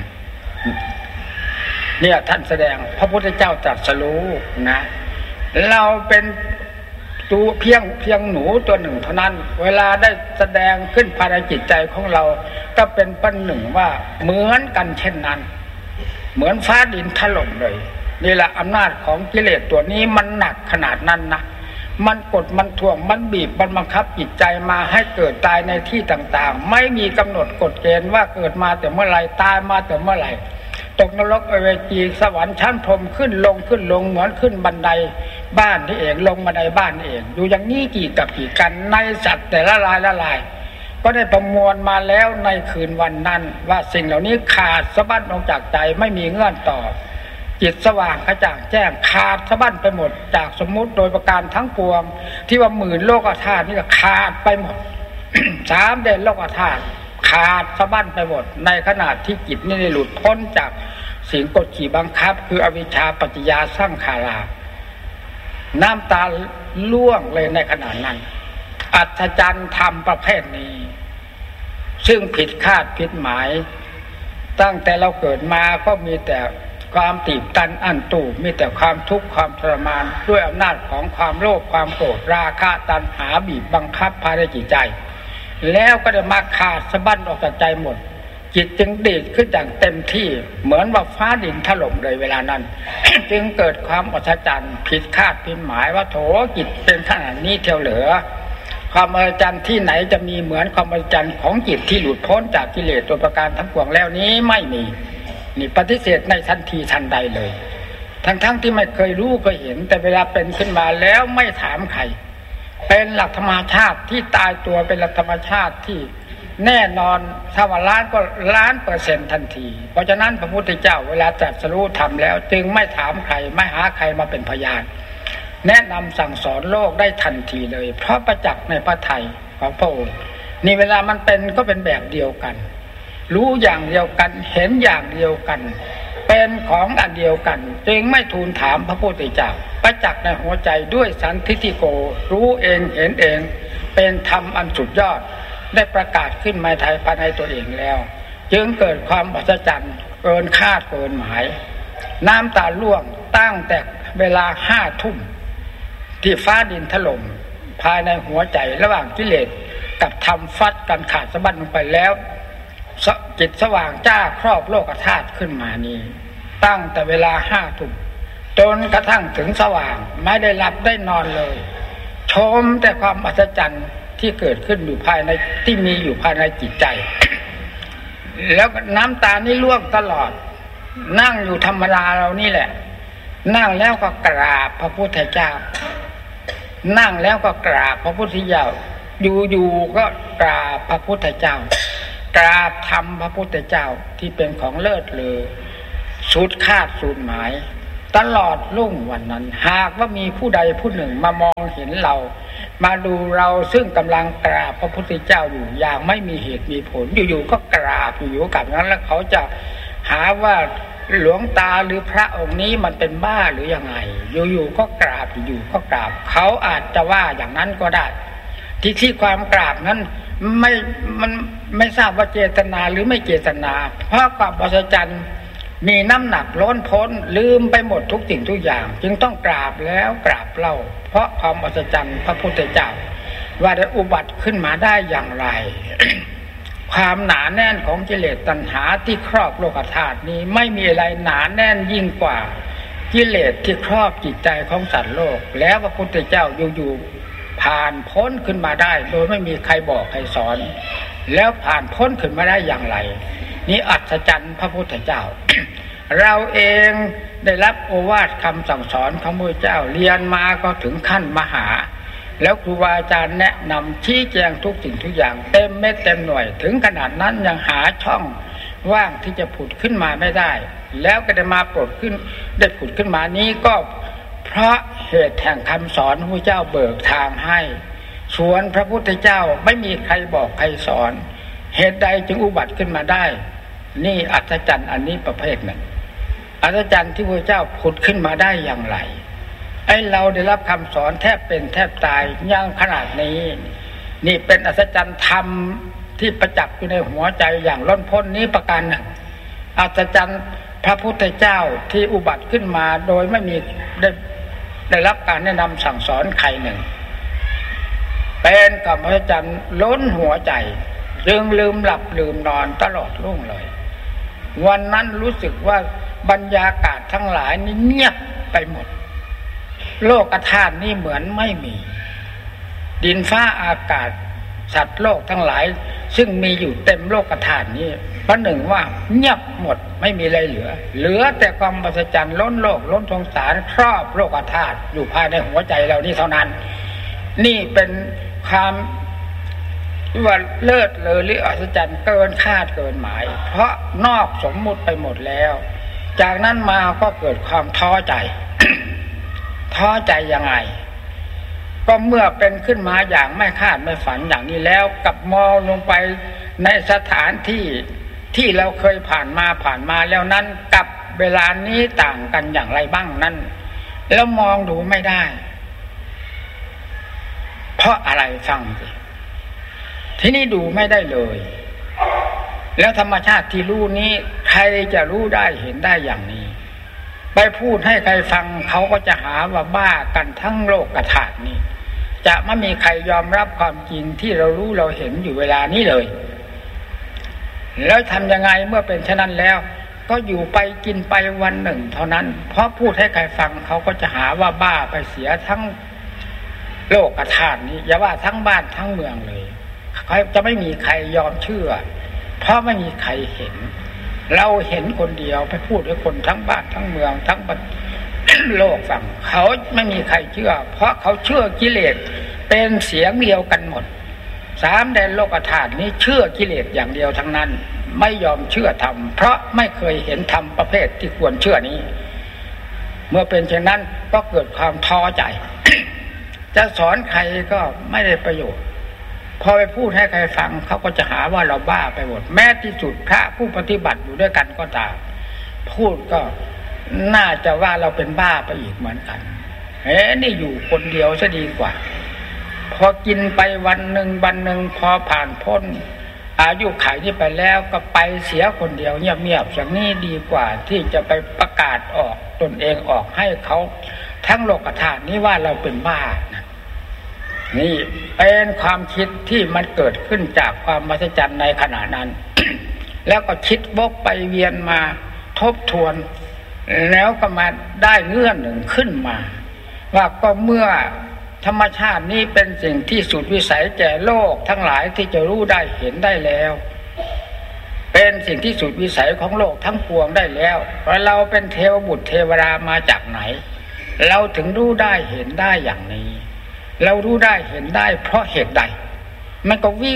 เนี่ยท่านแสดงพระพุทธเจ้าตรัสรู้นะเราเป็นตัวเพียงเพียงหนูตัวหนึ่งเท่านั้นเวลาได้แสดงขึ้นภายในจิตใจของเราก็เป็นปันหนึ่งว่าเหมือนกันเช่นนั้นเหมือนฟ้าดินถล่มเลยนี่แหละอำนาจของกิเลสตัวนี้มันหนักขนาดนั้นนะมันกดมันถ่วงมันบีบมันบังคับจิตใจมาให้เกิดตายในที่ต่างๆไม่มีกำหนดกฎเกณฑ์ว่าเกิดมาแต่เมื่อไหร่ตายมาแต่เมื่อไหร่ตกนรกอเวจีสวรรค์ชั้นพรหมขึ้นลงขึ้นลงเหมือนขึ้นบันไดบ้านที่เองลงบันไดบ้านเองอยู่อย่างนี้กี่กับกี่กันในสัตว์แต่ละรายละลายก็ได้ประมวลมาแล้วในคืนวันนั้นว่าสิ่งเหล่านี้ขาดสะบั้นออกจากใจไม่มีเงื่อนต่อจิตสว่างกระจ่างแจ้งขาดสะบั้นไปหมดจากสมมุติโดยประการทั้งปวงที่ว่าหมื่นโลกธาตุนี่ก็ขาดไปหมด สามเด่นโลกธาตุขาดสะบั้นไปหมดในขณะที่จิตนี่ได้หลุดพ้นจากสิ่งกดขี่บังคับคืออวิชชาปัจจยาสังขาราน้ำตาล่วงเลยในขณะนั้นอัศจรรย์ธรรมประเภทนี้ซึ่งผิดคาดผิดหมายตั้งแต่เราเกิดมาก็มีแต่ความตีบตันอั้นตู้มีแต่ความทุกข์ความทรมานด้วยอำนาจของความโลภความโกรธราคะตัณหาบีบบังคับภายในจิตใจแล้วก็ได้มาขาดสะบั้นออกจากใจหมดจิตจึงดีดขึ้นอย่างเต็มที่เหมือนว่าฟ้าดินถล่มเลยเวลานั้น จึงเกิดความอัศจรรย์ผิดคาดผิดหมายว่าโถจิตเป็นขนาดนี้เที่ยวเหลือความอัศจรรย์ที่ไหนจะมีเหมือนความอัศจรรย์ของจิตที่หลุดพ้นจากกิเลสตัวประการทั้งปวงแล้วนี้ไม่มีนี่ปฏิเสธในทันทีทันใดเลยทั้งๆ ท, ที่ไม่เคยรู้เคยเห็นแต่เวลาเป็นขึ้นมาแล้วไม่ถามใครเป็นหลักธรรมชาติที่ตายตัวเป็นหลักธรรมชาติที่แน่นอนถ้าว่าล้านก็ล้านเปอร์เซ็นต์ทันทีเพราะฉะนั้นพระพุทธเจ้าเวลาตรัสรู้ธรรมแล้วจึงไม่ถามใครไม่หาใครมาเป็นพยานแนะนำสั่งสอนโลกได้ทันทีเลยเพราะประจักษ์ในพระทัยของพระองค์นี่เวลามันเป็นก็เป็นแบบเดียวกันรู้อย่างเดียวกันเห็นอย่างเดียวกันเป็นของอันเดียวกันจึงไม่ทูลถามพระพุทธเจ้าประจักษ์ในหัวใจด้วยสันทิฏฐิโกรู้เองเห็นเองเป็นธรรมอันสุดยอดได้ประกาศขึ้นมาภายในตัวเองแล้วจึงเกิดความอัศจรรย์เกินคาดเกินหมายน้ำตาล่วงตั้งแต่เวลาห้าทุ่มที่ฟ้าดินถล่มภายในหัวใจระหว่างกิเลสกับธรรมฟัดกันขาดสะบั้นลงไปแล้วจิตสว่างจ้าครอบโลกธาตุขึ้นมานี้ตั้งแต่เวลาห้าทุ่มจนกระทั่งถึงสว่างไม่ได้หลับได้นอนเลยชมแต่ความอัศจรรย์ที่เกิดขึ้นอยู่ภายในที่มีอยู่ภายในจิตใจแล้วน้ำตานี่ร่วงตลอดนั่งอยู่ธรรมดาเรานี่แหละนั่งแล้วก็กราบพระพุทธเจ้านั่งแล้วก็กราบพระพุทธเจ้าอยู่ๆก็กราบพระพุทธเจ้ากราบธรรมพระพุทธเจ้าที่เป็นของเลิศเลอสุดคาดสุดหมายตลอดรุ่งวันนั้นหากว่ามีผู้ใดผู้หนึ่งมามองเห็นเรามาดูเราซึ่งกำลังกราบพระพุทธเจ้าอยู่อย่างไม่มีเหตุมีผลอยู่ๆก็กราบอยู่ๆกับนั้นแล้วเขาจะหาว่าหลวงตาหรือพระองค์นี้มันเป็นบ้าหรือยังไงอยู่ๆก็กราบอยู่ๆก็กราบเขาอาจจะว่าอย่างนั้นก็ได้ที่ที่ความกราบนั้นไม่มันไม่ทราบว่าเจตนาหรือไม่เจตนาเพราะความอัศจรรย์มีน้ำหนักล้นพ้นลืมไปหมดทุกสิ่งทุกอย่างจึงต้องกราบแล้วกราบเล่าเพราะความอัศจรรย์พระพุทธเจ้าว่าได้อุบัติขึ้นมาได้อย่างไร ความหนาแน่นของกิเลสตัณหาที่ครอบโลกธาตุนี้ไม่มีอะไรหนาแน่นยิ่งกว่ากิเลสที่ครอบจิตใจของสัตว์โลกแล้วพระพุทธเจ้าอยู่ๆผ่านพ้นขึ้นมาได้โดยไม่มีใครบอกใครสอนแล้วผ่านพ้นขึ้นมาได้อย่างไรนี่อัศจรรย์พระพุทธเจ้า เราเองได้รับโอวาทคำสั่งสอนของพระเจ้าเรียนมาก็ถึงขั้นมหาแล้วครูบาอาจารย์แนะนำชี้แจงทุกสิ่งทุกอย่างเต็มเม็ดเต็มหน่วยถึงขนาดนั้นยังหาช่องว่างที่จะผุดขึ้นมาไม่ได้แล้วก็ได้มาโปรดขึ้นได้ผุดขึ้นมานี้ก็เพราะเหตุแห่งคำสอนพระเจ้าเบิกทางให้ส่วนพระพุทธเจ้าไม่มีใครบอกใครสอนเหตุใดจึงอุบัติขึ้นมาได้นี่อัศจรรย์อันนี้ประเภทหนึ่งอัศจรรย์ที่พระเจ้าผุดขึ้นมาได้อย่างไรไอ้เราได้รับคำสอนแทบเป็นแทบตายยังขนาดนี้นี่เป็นอัศจรรย์ธรรมที่ประจักษ์อยู่ในหัวใจอย่างล้นพ้นนี้ประการหนึ่งอัศจรรย์พระพุทธเจ้าที่อุบัติขึ้นมาโดยไม่มีได้ได้รับการแนะนำสั่งสอนใครหนึ่งเป็นกับอัศจรรย์ล้นหัวใจจึงลืมหลับลืมนอนตลอดรุ่งเลยวันนั้นรู้สึกว่าบรรยากาศทั้งหลายนี่เงียบไปหมดโลกธาตุนี่เหมือนไม่มีดินฟ้าอากาศสัตว์โลกทั้งหลายซึ่งมีอยู่เต็มโลกธาตุนี้ประหนึ่งว่าเงียบหมดไม่มีอะไรเหลือเหลือแต่ความอัศจรรย์ล้นโลกล้นสงสารครอบโลกธาตุอยู่ภายในหัวใจเรานี่เท่านั้นนี่เป็นความว่าเลิศเลอหรืออัศจรรย์เกินคาดเกินหมายเพราะนอกสมมุติไปหมดแล้วจากนั้นมาก็เกิดความท้อใจ ท้อใจยังไงก็เมื่อเป็นขึ้นมาอย่างไม่คาดไม่ฝันอย่างนี้แล้วกับมองลงไปในสถานที่ที่เราเคยผ่านมาผ่านมาแล้วนั้นกับเวลานี้ต่างกันอย่างไรบ้างนั้นแล้วมองดูไม่ได้เพราะอะไรฟังสิที่นี่ดูไม่ได้เลยแล้วธรรมชาติที่รู้นี้ใครจะรู้ได้เห็นได้อย่างนี้ไปพูดให้ใครฟังเขาก็จะหาว่าบ้ากันทั้งโลกกฐาตุนี้จะไม่มีใครยอมรับความจริงที่เรารู้เราเห็นอยู่เวลานี้เลยแล้วทำยังไงเมื่อเป็นเช่นนั้นแล้วก็อยู่ไปกินไปวันหนึ่งเท่านั้นเพราะพูดให้ใครฟังเขาก็จะหาว่าบ้าไปเสียทั้งโลกกฐาตุนี้อย่าว่าทั้งบ้านทั้งเมืองเลยเขาจะไม่มีใครยอมเชื่อเพราะไม่มีใครเห็นเราเห็นคนเดียวไปพูดให้คนทั้งบ้านทั้งเมืองทั้งโลกฟังเขาไม่มีใครเชื่อเพราะเขาเชื่อกิเลสเป็นเสียงเดียวกันหมดสามแดนโลกธาตุนี้เชื่อกิเลสอย่างเดียวทั้งนั้นไม่ยอมเชื่อธรรมเพราะไม่เคยเห็นธรรมประเภทที่ควรเชื่อนี้เมื่อเป็นเช่นนั้นก็เกิดความท้อใจ จะสอนใครก็ไม่ได้ประโยชน์พอไปพูดให้ใครฟังเขาก็จะหาว่าเราบ้าไปหมดแม้ที่สุดพระผู้ปฏิบัติอยู่ด้วยกันก็ตามพูดก็น่าจะว่าเราเป็นบ้าไปอีกเหมือนกันเฮ้นี่อยู่คนเดียวซะดีกว่าพอกินไปวันหนึ่งวันหนึ่งพอผ่านพ้นอายุขัยนี้ไปแล้วก็ไปเสียคนเดียวเงียบๆอย่างนี้ดีกว่าที่จะไปประกาศออกตนเองออกให้เขาทั้งโลกธาตุนี้ว่าเราเป็นบ้านะนี่เป็นความคิดที่มันเกิดขึ้นจากความมหัศจรรย์ในขณะนั้น แล้วก็คิดวกไปเวียนมาทบทวนแล้วก็มาได้เงื่อนหนึ่งขึ้นมาว่าก็เมื่อธรรมชาตินี้เป็นสิ่งที่สุดวิสัยแก่โลกทั้งหลายที่จะรู้ได้เห็นได้แล้วเป็นสิ่งที่สุดวิสัยของโลกทั้งปวงได้แล้วเพราะเราเป็นเทวบุตรเทวดามาจากไหนเราถึงรู้ได้เห็นได้อย่างนี้เรารู้ได้เห็นได้เพราะเหตุใดมันก็วิ่ง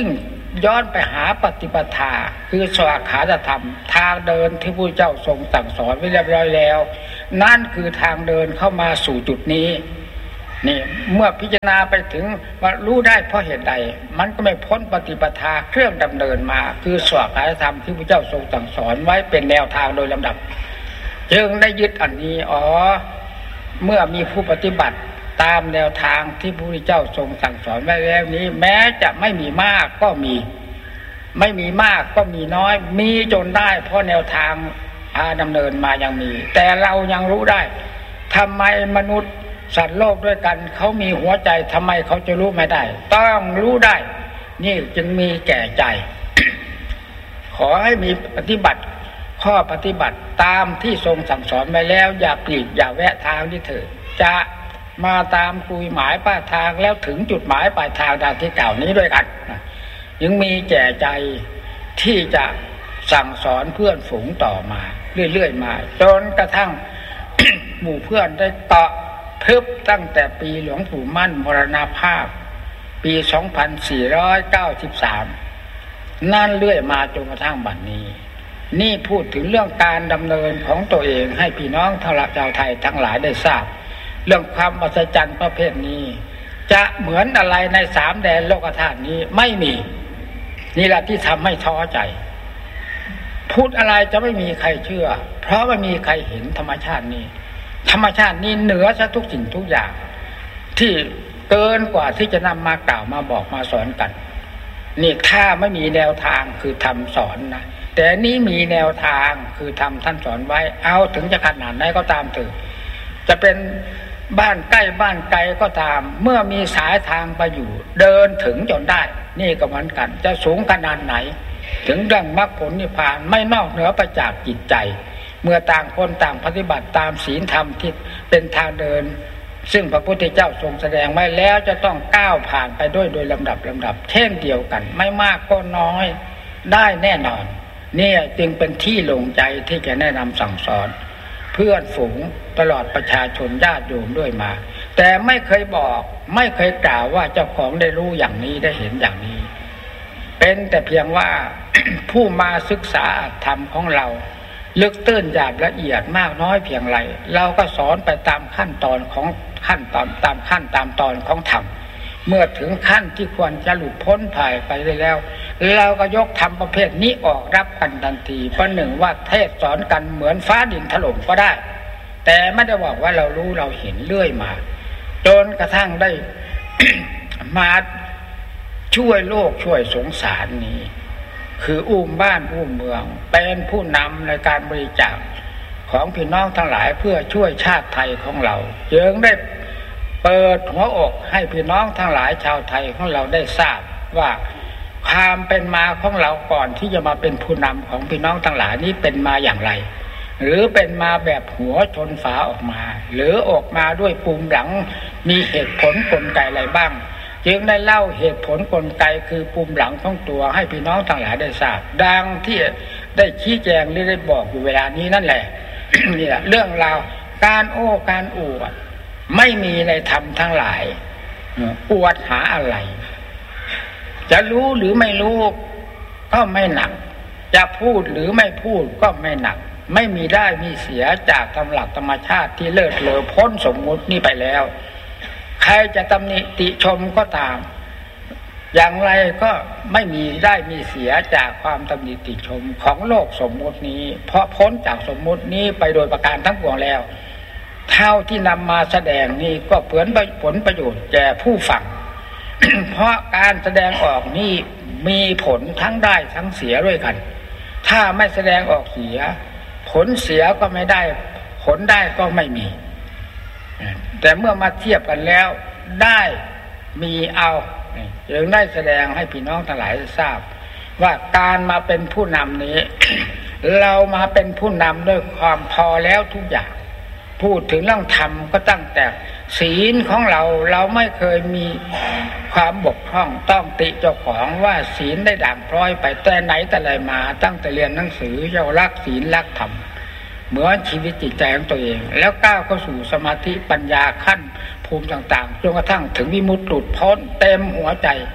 ย้อนไปหาปฏิปทาคือสวากขาธรรมทางเดินที่พระเจ้าทรงสั่งสอนไว้เรียบร้อยแล้วนั่นคือทางเดินเข้ามาสู่จุดนี้นี่เมื่อพิจารณาไปถึงว่ารู้ได้เพราะเหตุใดมันก็ไม่พ้นปฏิปทาเครื่องดำเนินมาคือสวากขาธรรมที่พระเจ้าทรงสั่งสอนไว้เป็นแนวทางโดยลำดับจึงได้ยึดอันนี้อ๋อเมื่อมีผู้ปฏิบัติตามแนวทางที่พระพุทธเจ้าทรงสั่งสอนไว้แล้วนี้แม้จะไม่มีมากก็มีไม่มีมากก็มีน้อยมีจนได้เพราะแนวทางพาดำเนินมายังมีแต่เรายังรู้ได้ทำไมมนุษย์สัตว์โลกด้วยกันเขามีหัวใจทำไมเขาจะรู้ไม่ได้ต้องรู้ได้นี่จึงมีแก่ใจ ขอให้มีปฏิบัติข้อปฏิบัติตามที่ทรงสั่งสอนไว้แล้วอย่าปลีกอย่าแวะทางที่เถิดจะมาตามคุยหมายป้ายทางแล้วถึงจุดหมายปลายทางดังที่กล่าวนี้ด้วยกันยังมีแก่ใจที่จะสั่งสอนเพื่อนฝูงต่อมาเรื่อยๆมาจนกระทั่ง หมู่เพื่อนได้เกาะทึบตั้งแต่ปีหลวงปู่มั่นมรณภาพปีสองพันสี่ร้อยเก้าสิบสามนั่นเรื่อยมาจนกระทั่งบัดนี้นี่พูดถึงเรื่องการดำเนินของตัวเองให้พี่น้องชาวไทยทั้งหลายได้ทราบเรื่องความอัศจรรย์ประเภทนี้จะเหมือนอะไรในสามแดนโลกธาตุนี้ไม่มีนี่แหละที่ทำให้ท้อใจพูดอะไรจะไม่มีใครเชื่อเพราะไม่มีใครเห็นธรรมชาตินี้ธรรมชาตินี้เหนือซะทุกสิ่งทุกอย่างที่เกินกว่าที่จะนำมากล่าวมาบอกมาสอนกันนี่ถ้าไม่มีแนวทางคือทำสอนนะแต่นี้มีแนวทางคือทำท่านสอนไว้เอาถึงจะขนาดไหนก็ตามเถอะจะเป็นบ้านใกล้บ้านไกลก็ตามเมื่อมีสายทางไปอยู่เดินถึงจนได้นี่ก็เหมือนกันจะสูงขนาดไหนถึงเรื่องมรรคผลนิพพานไม่นอกเหนือไปจากจิตใจเมื่อต่างคนต่างปฏิบัติตามศีลธรรมที่เป็นทางเดินซึ่งพระพุทธเจ้าทรงแสดงไว้แล้วจะต้องก้าวผ่านไปด้วยโดยลำดับลำดับเช่นเดียวกันไม่มากก็น้อยได้แน่นอนนี่จึงเป็นที่ลงใจที่จะแนะนำสั่งสอนเพื่อนฝูงตลอดประชาชนญาติโยมด้วยมาแต่ไม่เคยบอกไม่เคยกล่าวว่าเจ้าของได้รู้อย่างนี้ได้เห็นอย่างนี้เป็นแต่เพียงว่า ผู้มาศึกษาธรรมของเราลึกตื้นหยาบละเอียดมากน้อยเพียงไรเราก็สอนไปตามขั้นตอนของขั้นตามตามขั้นตามตอนของธรรมเมื่อถึงขั้นที่ควรจะหลุดพ้นภายไปได้แล้วเราก็ยกธรรมประเภทนี้ออกรับกันทันทีประหนึ่งว่าเทศสอนกันเหมือนฟ้าดินถล่มก็ได้แต่ไม่ได้บอกว่าเรารู้เราเห็นเรื่อยมาจนกระทั่งได้ มาช่วยโลกช่วยสงสารนี้คืออุ้มบ้านอุ้มเมืองเป็นผู้นำในการบริจาคของพี่น้องทั้งหลายเพื่อช่วยชาติไทยของเราจึงได้เปิดหัวอกให้พี่น้องทั้งหลายชาวไทยของเราได้ทราบว่าความเป็นมาของเราก่อนที่จะมาเป็นผู้นำของพี่น้องทั้งหลายนี้เป็นมาอย่างไรหรือเป็นมาแบบหัวชนฝาออกมาหรือออกมาด้วยปุ่มหลังมีเหตุผลกลไกอะไรบ้างจึงได้เล่าเหตุผลกลไกคือปุ่มหลังของตัวให้พี่น้องทั้งหลายได้ทราบดังที่ได้ชี้แจงหรือได้บอกอยู่เวลานี้นั่นแหละ นี่แหละเรื่องราวการโอ้การอวดไม่มีในธรรมทั้งหลายอวดหาอะไรจะรู้หรือไม่รู้ก็ไม่หนักจะพูดหรือไม่พูดก็ไม่หนักไม่มีได้มีเสียจากธรรมหลักธรรมชาติที่เลิศเลอพ้นสมมุตินี่ไปแล้วใครจะตำหนิติชมก็ตามอย่างไรก็ไม่มีได้มีเสียจากความตำหนิติชมของโลกสมมุตินี้เพราะพ้นจากสมมุตินี้ไปโดยประการทั้งปวงแล้วเท่าที่นำมาแสดงนี้ก็เพื่อผลประโยชน์แก่ผู้ฟัง เพราะการแสดงออกนี้มีผลทั้งได้ทั้งเสียด้วยกันถ้าไม่แสดงออกเสียผลเสียก็ไม่ได้ผลได้ก็ไม่มีแต่เมื่อมาเทียบกันแล้วได้มีเอาจึงได้แสดงให้พี่น้องทั้งหลายทราบว่าการมาเป็นผู้นำนี้ เรามาเป็นผู้นำด้วยความพอแล้วทุกอย่างพูดถึงเรื่องธรรมก็ตั้งแต่ศีลของเราเราไม่เคยมีความบกพร่องต้องติเจ้าของว่าศีลได้ด่างพร้อยไปแต่ไหนแต่ไรมาตั้งแต่เรียนหนังสือเจ้ารักศีลรักธรรมเหมือนชีวิตจิตใจของตัวเองแล้วก้าวเข้าสู่สมาธิปัญญาขั้นภูมิต่างๆจนกระทั่งถึงวิมุตติหลุดพ้นเต็มหัวใจ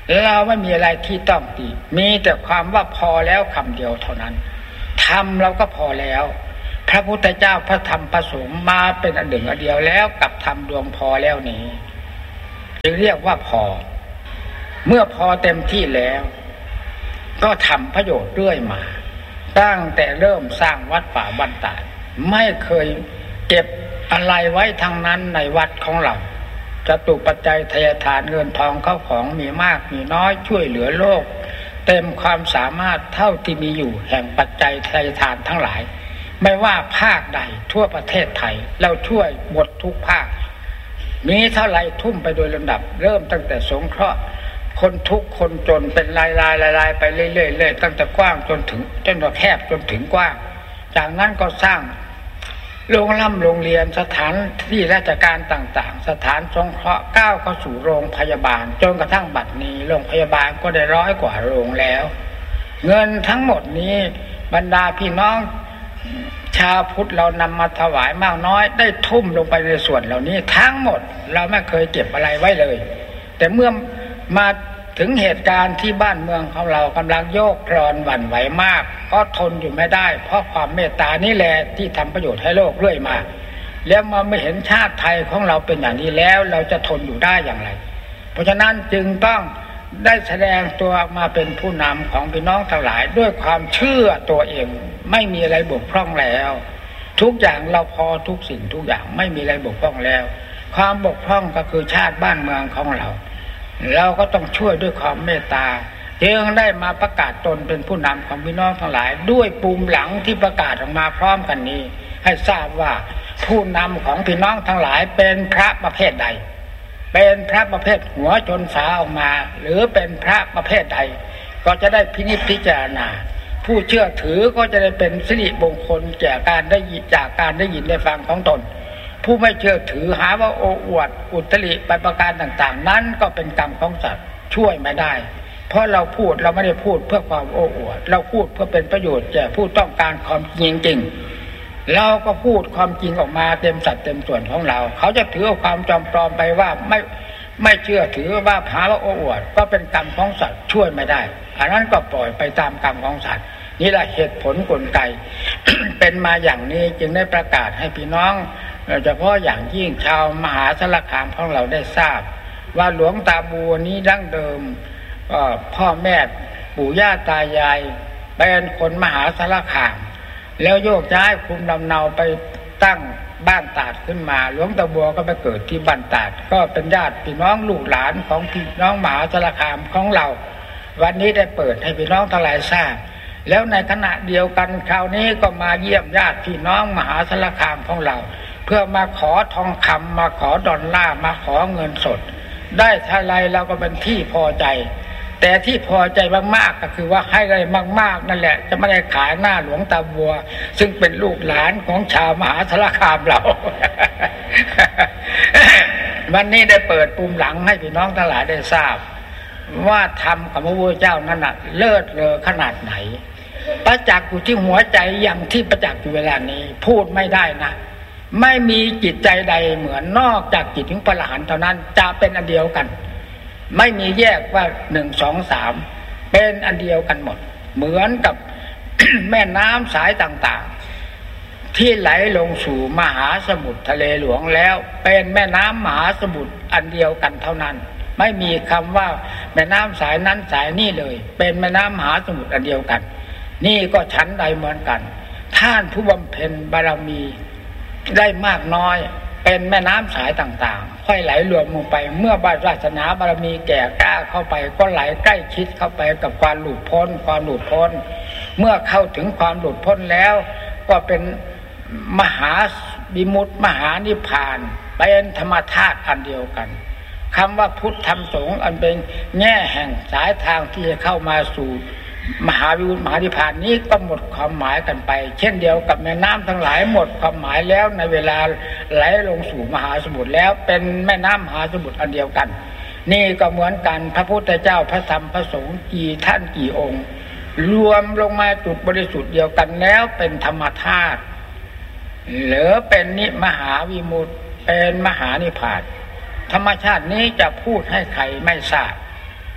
เราไม่มีอะไรที่ต้องติมีแต่ความว่าพอแล้วคำเดียวเท่านั้นทำเราก็พอแล้วพระพุทธเจ้าพระธรรมพระสงฆ์มาเป็นอันหนึ่งอันเดียวแล้วกับธรรมดวงพอแล้วนี้จึงเรียกว่าพอเมื่อพอเต็มที่แล้วก็ทำประโยชน์เรื่อยมาตั้งแต่เริ่มสร้างวัดป่าบ้านตาดไม่เคยเก็บอะไรไว้ทั้งนั้นในวัดของเราจตุปัจจัยทายทานเงินทองเข้าของมีมากมีน้อยช่วยเหลือโลกเต็มความสามารถเท่าที่มีอยู่แห่งปัจจัยทายทานทั้งหลายไม่ว่าภาคใดทั่วประเทศไทยเราช่วยหมดทุกภาคมีเท่าไรทุ่มไปโดยลำดับเริ่มตั้งแต่สงเคราะห์คนทุกคนจนเป็นลายลายลายไปเรื่อยๆตั้งแต่กว้างจนถึงจนแคบจนถึงกว้างจากนั้นก็สร้างโรงล่ำโรงเรียนสถานที่ราชการต่างๆสถานสงเคราะห์ก้าวเข้าสู่โรงพยาบาลจนกระทั่งบัดนี้โรงพยาบาลก็ได้ร้อยกว่าโรงแล้วเงินทั้งหมดนี้บรรดาพี่น้องชาวพุทธเรานำมาถวายมากน้อยได้ทุ่มลงไปในส่วนเหล่านี้ทั้งหมดเราไม่เคยเก็บอะไรไว้เลยแต่เมื่อมาถึงเหตุการณ์ที่บ้านเมืองของเรากำลังโยกคลอนหวั่นไหวมากก็ทนอยู่ไม่ได้เพราะความเมตตานี่แหละที่ทำประโยชน์ให้โลกเรื่อยมาแล้วมาไม่เห็นชาติไทยของเราเป็นอย่างนี้แล้วเราจะทนอยู่ได้อย่างไรเพราะฉะนั้นจึงต้องได้แสดงตัวมาเป็นผู้นำของพี่น้องทั้งหลายด้วยความเชื่อตัวเองไม่มีอะไรบกพร่องแล้วทุกอย่างเราพอทุกสิ่งทุกอย่างไม่มีอะไรบกพร่องแล้วความบกพร่องก็คือชาติบ้านเมืองของเราเราก็ต้องช่วยด้วยความเมตตาจึงได้มาประกาศตนเป็นผู้นำของพี่น้องทั้งหลายด้วยปูมหลังที่ประกาศออกมาพร้อมกันนี้ให้ทราบว่าผู้นำของพี่น้องทั้งหลายเป็นพระประเภทใดเป็นพระประเภทหัวชนฝาออกมาหรือเป็นพระประเภทใดก็จะได้พินิจพิจารณาผู้เชื่อถือก็จะได้เป็นสิริมงคลแก่การได้ยินจากการได้ยินได้ฟังของตนผู้ไม่เชื่อถือหาว่าโอ้อวดอุตริไปประการต่างๆนั้นก็เป็นกรรมของสัตว์ช่วยไม่ได้เพราะเราพูดเราไม่ได้พูดเพื่อความโอ้อวดเราพูดเพื่อเป็นประโยชน์แก่ผู้ต้องการความจริงจริงเราก็พูดความจริงออกมาเต็มสัดเต็มส่วนของเราเขาจะถือเอาความจอมปลอมไปว่าไม่ไม่เชื่อถือว่าหาว่าโอ้อวดก็เป็นกรรมของสัตว์ช่วยไม่ได้อันนั้นก็ปล่อยไปตามกรรมของสัตว์นี่แหละเหตุผลกลไก เป็นมาอย่างนี้จึงได้ประกาศให้พี่น้องเฉพาะอย่างยิ่งชาวมหาสารคามของเราได้ทราบว่าหลวงตาบัวนี้ดั้งเดิมพ่อแม่ปู่ย่าตายายเป็นคนมหาสารคามแล้วโยกย้ายภูมิลำเนาไปตั้งบ้านตาดขึ้นมาหลวงตาบัวก็ไปเกิดที่บ้านตาดก็เป็นญาติพี่น้องลูกหลานของพี่น้องมหาสารคามของเราวันนี้ได้เปิดให้พี่น้องทั้งหลายทราบแล้วในขณะเดียวกันคราวนี้ก็มาเยี่ยมญาติพี่น้องมหาสารคามของเราเพื่อมาขอทองคำมาขอดอลลาร์มาขอเงินสดได้เท่าไรเราก็เป็นที่พอใจแต่ที่พอใจมากๆก็คือว่าให้ได้มากๆนั่นแหละจะไม่ได้ขายหน้าหลวงตาบัวซึ่งเป็นลูกหลานของชาวมหาสารคามเรา วันนี้ได้เปิดปุ่มหลังให้พี่น้องทั้งหลายได้ทราบว่าธรรมของพระพุทธเจ้านั้นน่ะเลิศเลอขนาดไหนประจักษ์อยู่ที่หัวใจอย่างที่ประจักษ์อยู่เวลานี้พูดไม่ได้นะไม่มีจิตใจใดเหมือนนอกจากจิตถึงพระอรหันต์เท่านั้นจะเป็นอันเดียวกันไม่มีแยกว่าหนึ่งสองสามเป็นอันเดียวกันหมดเหมือนกับ แม่น้ำสายต่างๆที่ไหลลงสู่มหาสมุทรทะเลหลวงแล้วเป็นแม่น้ำมหาสมุทรอันเดียวกันเท่านั้นไม่มีคำว่าแม่น้ำสายนั้นสายนี้เลยเป็นแม่น้ำมหาสมุทรอันเดียวกันนี่ก็ชั้นใดเหมือนกันท่านผู้บำเพ็ญบารมีได้มากน้อยเป็นแม่น้ำสายต่างๆค่อยไหลรวมลงไปเมื่อบารศาสนาบารมีแก่กล้าเข้าไปก็ไหลใกล้ชิดเข้าไปกับความหลุดพ้นความหลุดพ้นเมื่อเข้าถึงความหลุดพ้นแล้วก็เป็นมหาวิมุตติมหานิพพานเป็นธรรมธาตุอันเดียวกันคำว่าพุทธธรรมสงฆ์อันเป็นแง่แห่งสายทางที่จะเข้ามาสู่มหาวิมุตติมหานิพพานนี้ก็หมดความหมายกันไปเช่นเดียวกับแม่น้ำทั้งหลายหมดความหมายแล้วในเวลาไหลลงสู่มหาสมุทรแล้วเป็นแม่น้ำมหาสมุทรอันเดียวกันนี่ก็เหมือนกันพระพุทธเจ้าพระธรรมพระสงฆ์กี่ท่านกี่องค์รวมลงมาจุดบริสุทธิ์เดียวกันแล้วเป็นธรรมธาตุหรือเป็นนิมหาวิมุตติเป็นมหานิพพานธรรมชาตินี้จะพูดให้ใครไม่ทราบ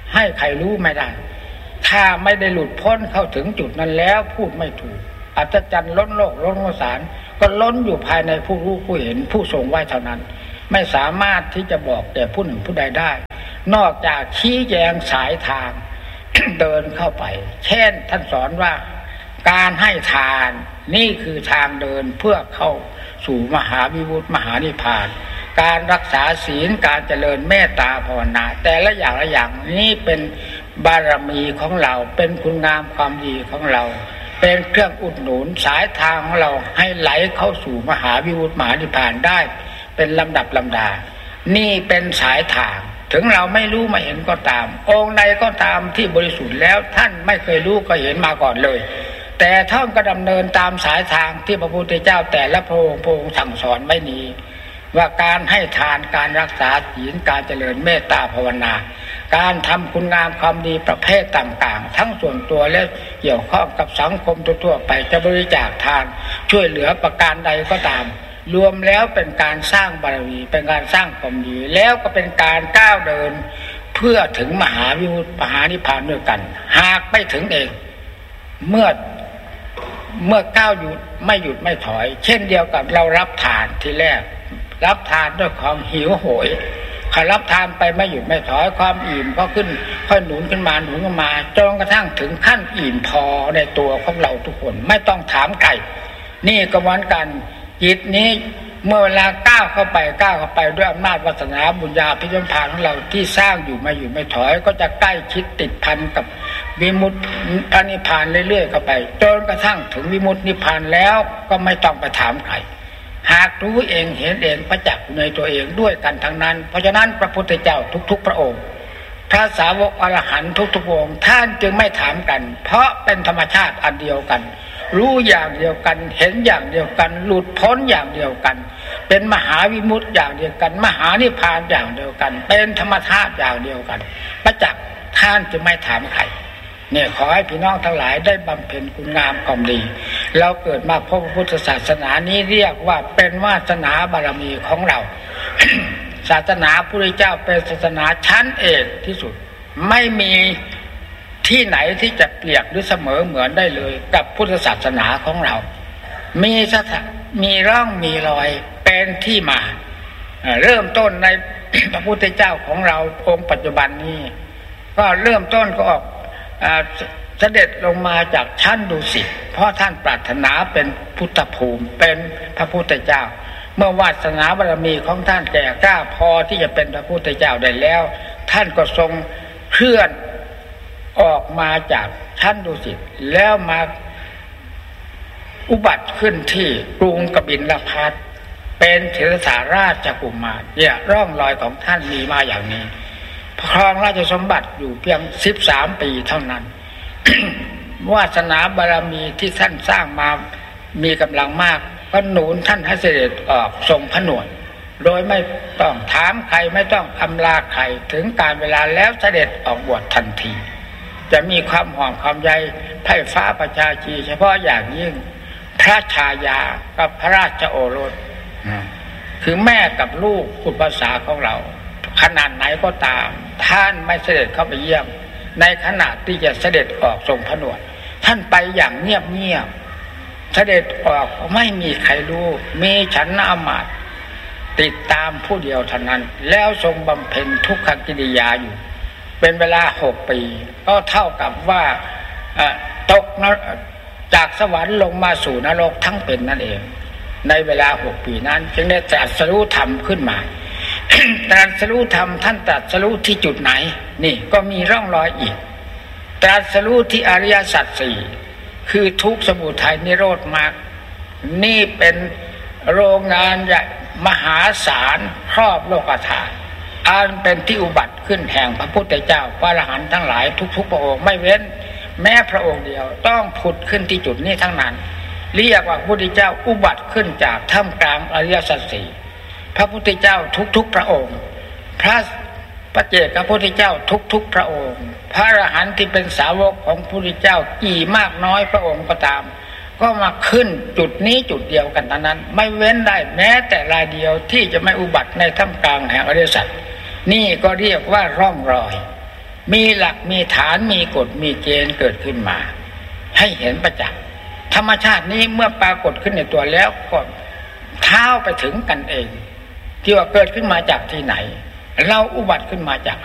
ให้ใครรู้ไม่ได้ถ้าไม่ได้หลุดพ้นเข้าถึงจุดนั้นแล้วพูดไม่ถูกอัศจรรย์ล้นโลกล้นสงสารก็ล้นอยู่ภายในผู้รู้ผู้เห็นผู้ทรงไว้เท่านั้นไม่สามารถที่จะบอกแก่ผู้หนึ่งผู้ใดได้นอกจากชี้แจงสายทาง เดินเข้าไปเช่นท่านสอนว่าการให้ทานนี่คือทางเดินเพื่อเข้าสู่มหาวิมุตติมหานิพพานการรักษาศีลการเจริญเมตตาภาวนาแต่ละอย่างละอย่างนี้เป็นบารมีของเราเป็นคุณงามความดีของเราเป็นเครื่องอุดหนุนสายทางของเราให้ไหลเข้าสู่มหาวิมุตติมหานิพพานได้เป็นลำดับลำดานี่เป็นสายทางถึงเราไม่รู้ไม่เห็นก็ตามองค์ใดก็ตามที่บริสุทธิ์แล้วท่านไม่เคยรู้ก็เห็นมาก่อนเลยแต่ท่านก็ดำเนินตามสายทางที่พระพุทธเจ้าแต่ละพระองค์พระองค์สั่งสอนไว้นี้ว่าการให้ทานการรักษาศีลการเจริญเมตตาภาวนาการทำคุณงามความดีประเภทต่างๆทั้งส่วนตัวและเกี่ยวข้องกับสังคมทั่วๆไปจะบริจาคทานช่วยเหลือประการใดก็ตามรวมแล้วเป็นการสร้างบารมีเป็นการสร้างความดีแล้วก็เป็นการก้าวเดินเพื่อถึงมหาวิมุตติมหานิพพานด้วยกันหากไม่ถึงเองเมื่อเมื่อก้าวหยุดไม่หยุดไม่ถอยเช่นเดียวกับเรารับทานทีแรกรับทานด้วยความหิวโหยถ้ารับทานไปไม่หยุดไม่ถอยความอิ่มก็ขึ้นค่อยหนุนขึ้นมาหนุนขึ้นมาจนกระทั่งถึงขั้นอิ่มพอในตัวของเราทุกคนไม่ต้องถามไก่นี่ก็เหมือนกันจิตนี้เมื่อเวลาก้าวเข้าไปก้าวเข้าไปด้วยอำนาจวาสนาบุญญาภิญญาของเราที่สร้างอยู่ไม่หยุดไม่ถอยก็จะใกล้ชิดติดพันกับวิมุตตินิพพานเรื่อยๆเข้าไปจนกระทั่งถึงวิมุตตินิพพานแล้วก็ไม่ต้องไปถามใครหากรู้เองเห็นเองประจักษ์ในตัวเองด้วยกันทั้งนั้นเพราะฉะนั้นพระพุทธเจ้าทุกๆพระองค์พระสาวกอรหันต์ทุกๆองค์ท่านจึงไม่ถามกันเพราะเป็นธรรมชาติอันเดียวกันรู้อย่างเดียวกันเห็นอย่างเดียวกันหลุดพ้นอย่างเดียวกันเป็นมหาวิมุตติอย่างเดียวกันมหานิพพานอย่างเดียวกันเป็นธรรมชาติอย่างเดียวกันประจักษ์ท่านจึงไม่ถามใครเนี่ยขอให้พี่น้องทั้งหลายได้บำเพ็ญคุณงามความดีเราเกิดมาพบพระพุทธศาสนานี้เรียกว่าเป็นวาสนาบารมีของเรา ศาสนาพระพุทธเจ้าเป็นศาสนาชั้นเอกที่สุดไม่มีที่ไหนที่จะเปรียบหรือเสมอเหมือนได้เลยกับพุทธศาสนาของเรามีสถามีร่องมีรอยเป็นที่มาเริ่มต้นใน พระพุทธเจ้าของเราองค์ปัจจุบันนี้ก็เริ่มต้นก็ออกเสด็จลงมาจากชั้นดุสิตเพราะท่านปรารถนาเป็นพุทธภูมิเป็นพระพุทธเจ้าเมื่อวาสนาบารมีของท่านแก่กล้าพอที่จะเป็นพระพุทธเจ้าได้แล้วท่านก็ทรงเคลื่อนออกมาจากชั้นดุสิตแล้วมาอุบัติขึ้นที่กรุงกบิลพัสดุเป็นเถรสาราชกุมารเนี่ยร่องรอยของท่านมีมาอย่างนี้ครองราชสมบัติอยู่เพียงสิบสามปีเท่านั้น วาสนาบารมีที่ท่านสร้างมามีกำลังมากก็หนุนท่านให้เสด็จออกทรงผนวดโดยไม่ต้องถามใครไม่ต้องอำลาใครถึงการเวลาแล้วเสด็จออกบวชทันทีจะมีความห่วงความใยไพร่ฟ้าประชาชีเฉพาะอย่างยิ่งพระชายากับพระราชโอรสคือแม่กับลูกอุปสาของเราขนาดไหนก็ตามท่านไม่เสด็จเข้าไปเยี่ยมในขณะที่จะเสด็จออกทรงผนวดท่านไปอย่างเงียบๆเสด็จออกไม่มีใครรู้มีฉันอมาตย์ติดตามผู้เดียวเท่านั้นแล้วทรงบำเพ็ญทุกขกิริยาอยู่เป็นเวลาหกปีก็เท่ากับว่าตกจากสวรรค์ลงมาสู่นรกทั้งเป็นนั่นเองในเวลาหกปีนั้นจึงได้ตรัสรู้ธรรมขึ้นมา ตรัสรู้ธรรมท่านตรัสรู้ที่จุดไหนนี่ก็มีร่องรอยอีกตรัสรู้ที่อริยสัจสี่คือทุกข์สมุทัยนิโรธมรรคนี่เป็นโรงงานใหญ่มหาศาลครอบโลกธาตุอันเป็นที่อุบัติขึ้นแห่งพระพุทธเจ้าพระอรหันต์ทั้งหลายทุกๆพระองค์ไม่เว้นแม้พระองค์เดียวต้องผุดขึ้นที่จุดนี้ทั้งนั้นเรียกว่าพระพุทธเจ้าอุบัติขึ้นจากท่ามกลางอริยสัจสี่พระพุทธเจ้าทุกๆพระองค์พระปัจเจกพระพุทธเจ้าทุกๆพระองค์พระอรหันต์ที่เป็นสาวกของพระพุทธเจ้ากี่มากน้อยพระองค์ก็ตามก็มาขึ้นจุดนี้จุดเดียวกันเท่านั้นไม่เว้นได้แม้แต่รายเดียวที่จะไม่อุบัติในท่ามกลางแห่งอริยสัจนี่ก็เรียกว่าร่องรอยมีหลักมีฐานมีกฎมีเกณฑ์เกิดขึ้นมาให้เห็นประจักษ์ธรรมชาตินี้เมื่อปรากฏขึ้นในตัวแล้วก็เท้าไปถึงกันเองที่ว่าเกิดขึ้นมาจากที่ไหนเราอุบัติขึ้นมาจาก